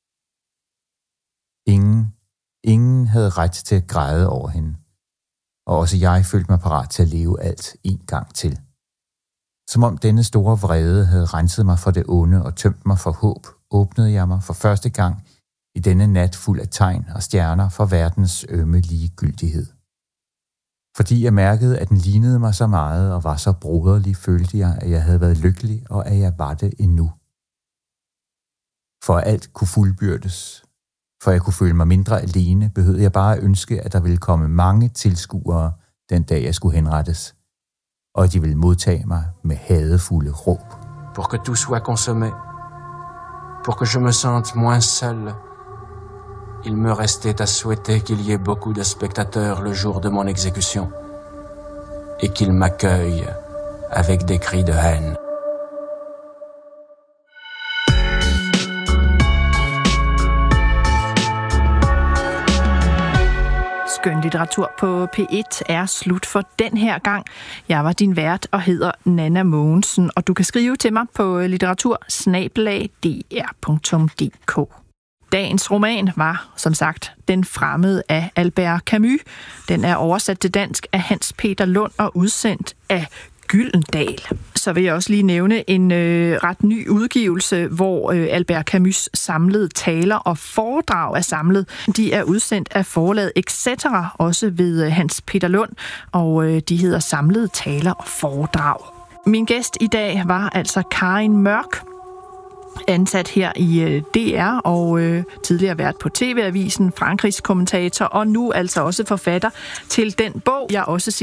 F: Ingen, ingen havde ret til at græde over hende, og også jeg følte mig parat til at leve alt en gang til. Som om denne store vrede havde renset mig for det onde og tømt mig for håb, åbnede jeg mig for første gang i denne nat fuld af tegn og stjerner for verdens ømme ligegyldighed. Fordi jeg mærkede, at den lignede mig så meget og var så broderlig, følte jeg, at jeg havde været lykkelig, og at jeg var det endnu. For at alt kunne fuldbyrdes, for at jeg kunne føle mig mindre alene, behøvede jeg bare at ønske, at der ville komme mange tilskuere den dag, jeg skulle henrettes, og at de ville modtage mig med hadefulde råb.
E: Pour que tout soit consommé, pour que je me sente moins seul Il me restait à souhaiter qu'il y ait beaucoup de spectateurs le jour de mon exécution, et qu'ils m'accueillent avec des cris de haine.
A: Skønlitteratur på P et er slut for den her gang. Jeg var din vært og hedder Nanna Mogensen, og du kan skrive til mig på litteratur snabel-a d r punktum d k. Dagens roman var, som sagt, Den fremmede af Albert Camus. Den er oversat til dansk af Hans Peter Lund og udsendt af Gyldendal. Så vil jeg også lige nævne en øh, ret ny udgivelse, hvor øh, Albert Camus' samlede taler og foredrag er samlet. De er udsendt af forlaget et cetera, også ved øh, Hans Peter Lund, og øh, de hedder Samlede taler og foredrag. Min gæst i dag var altså Karin Mørk, ansat her i øh, D R og øh, tidligere vært på T V-avisen, Frankrigs kommentator og nu altså også forfatter til den bog, jeg også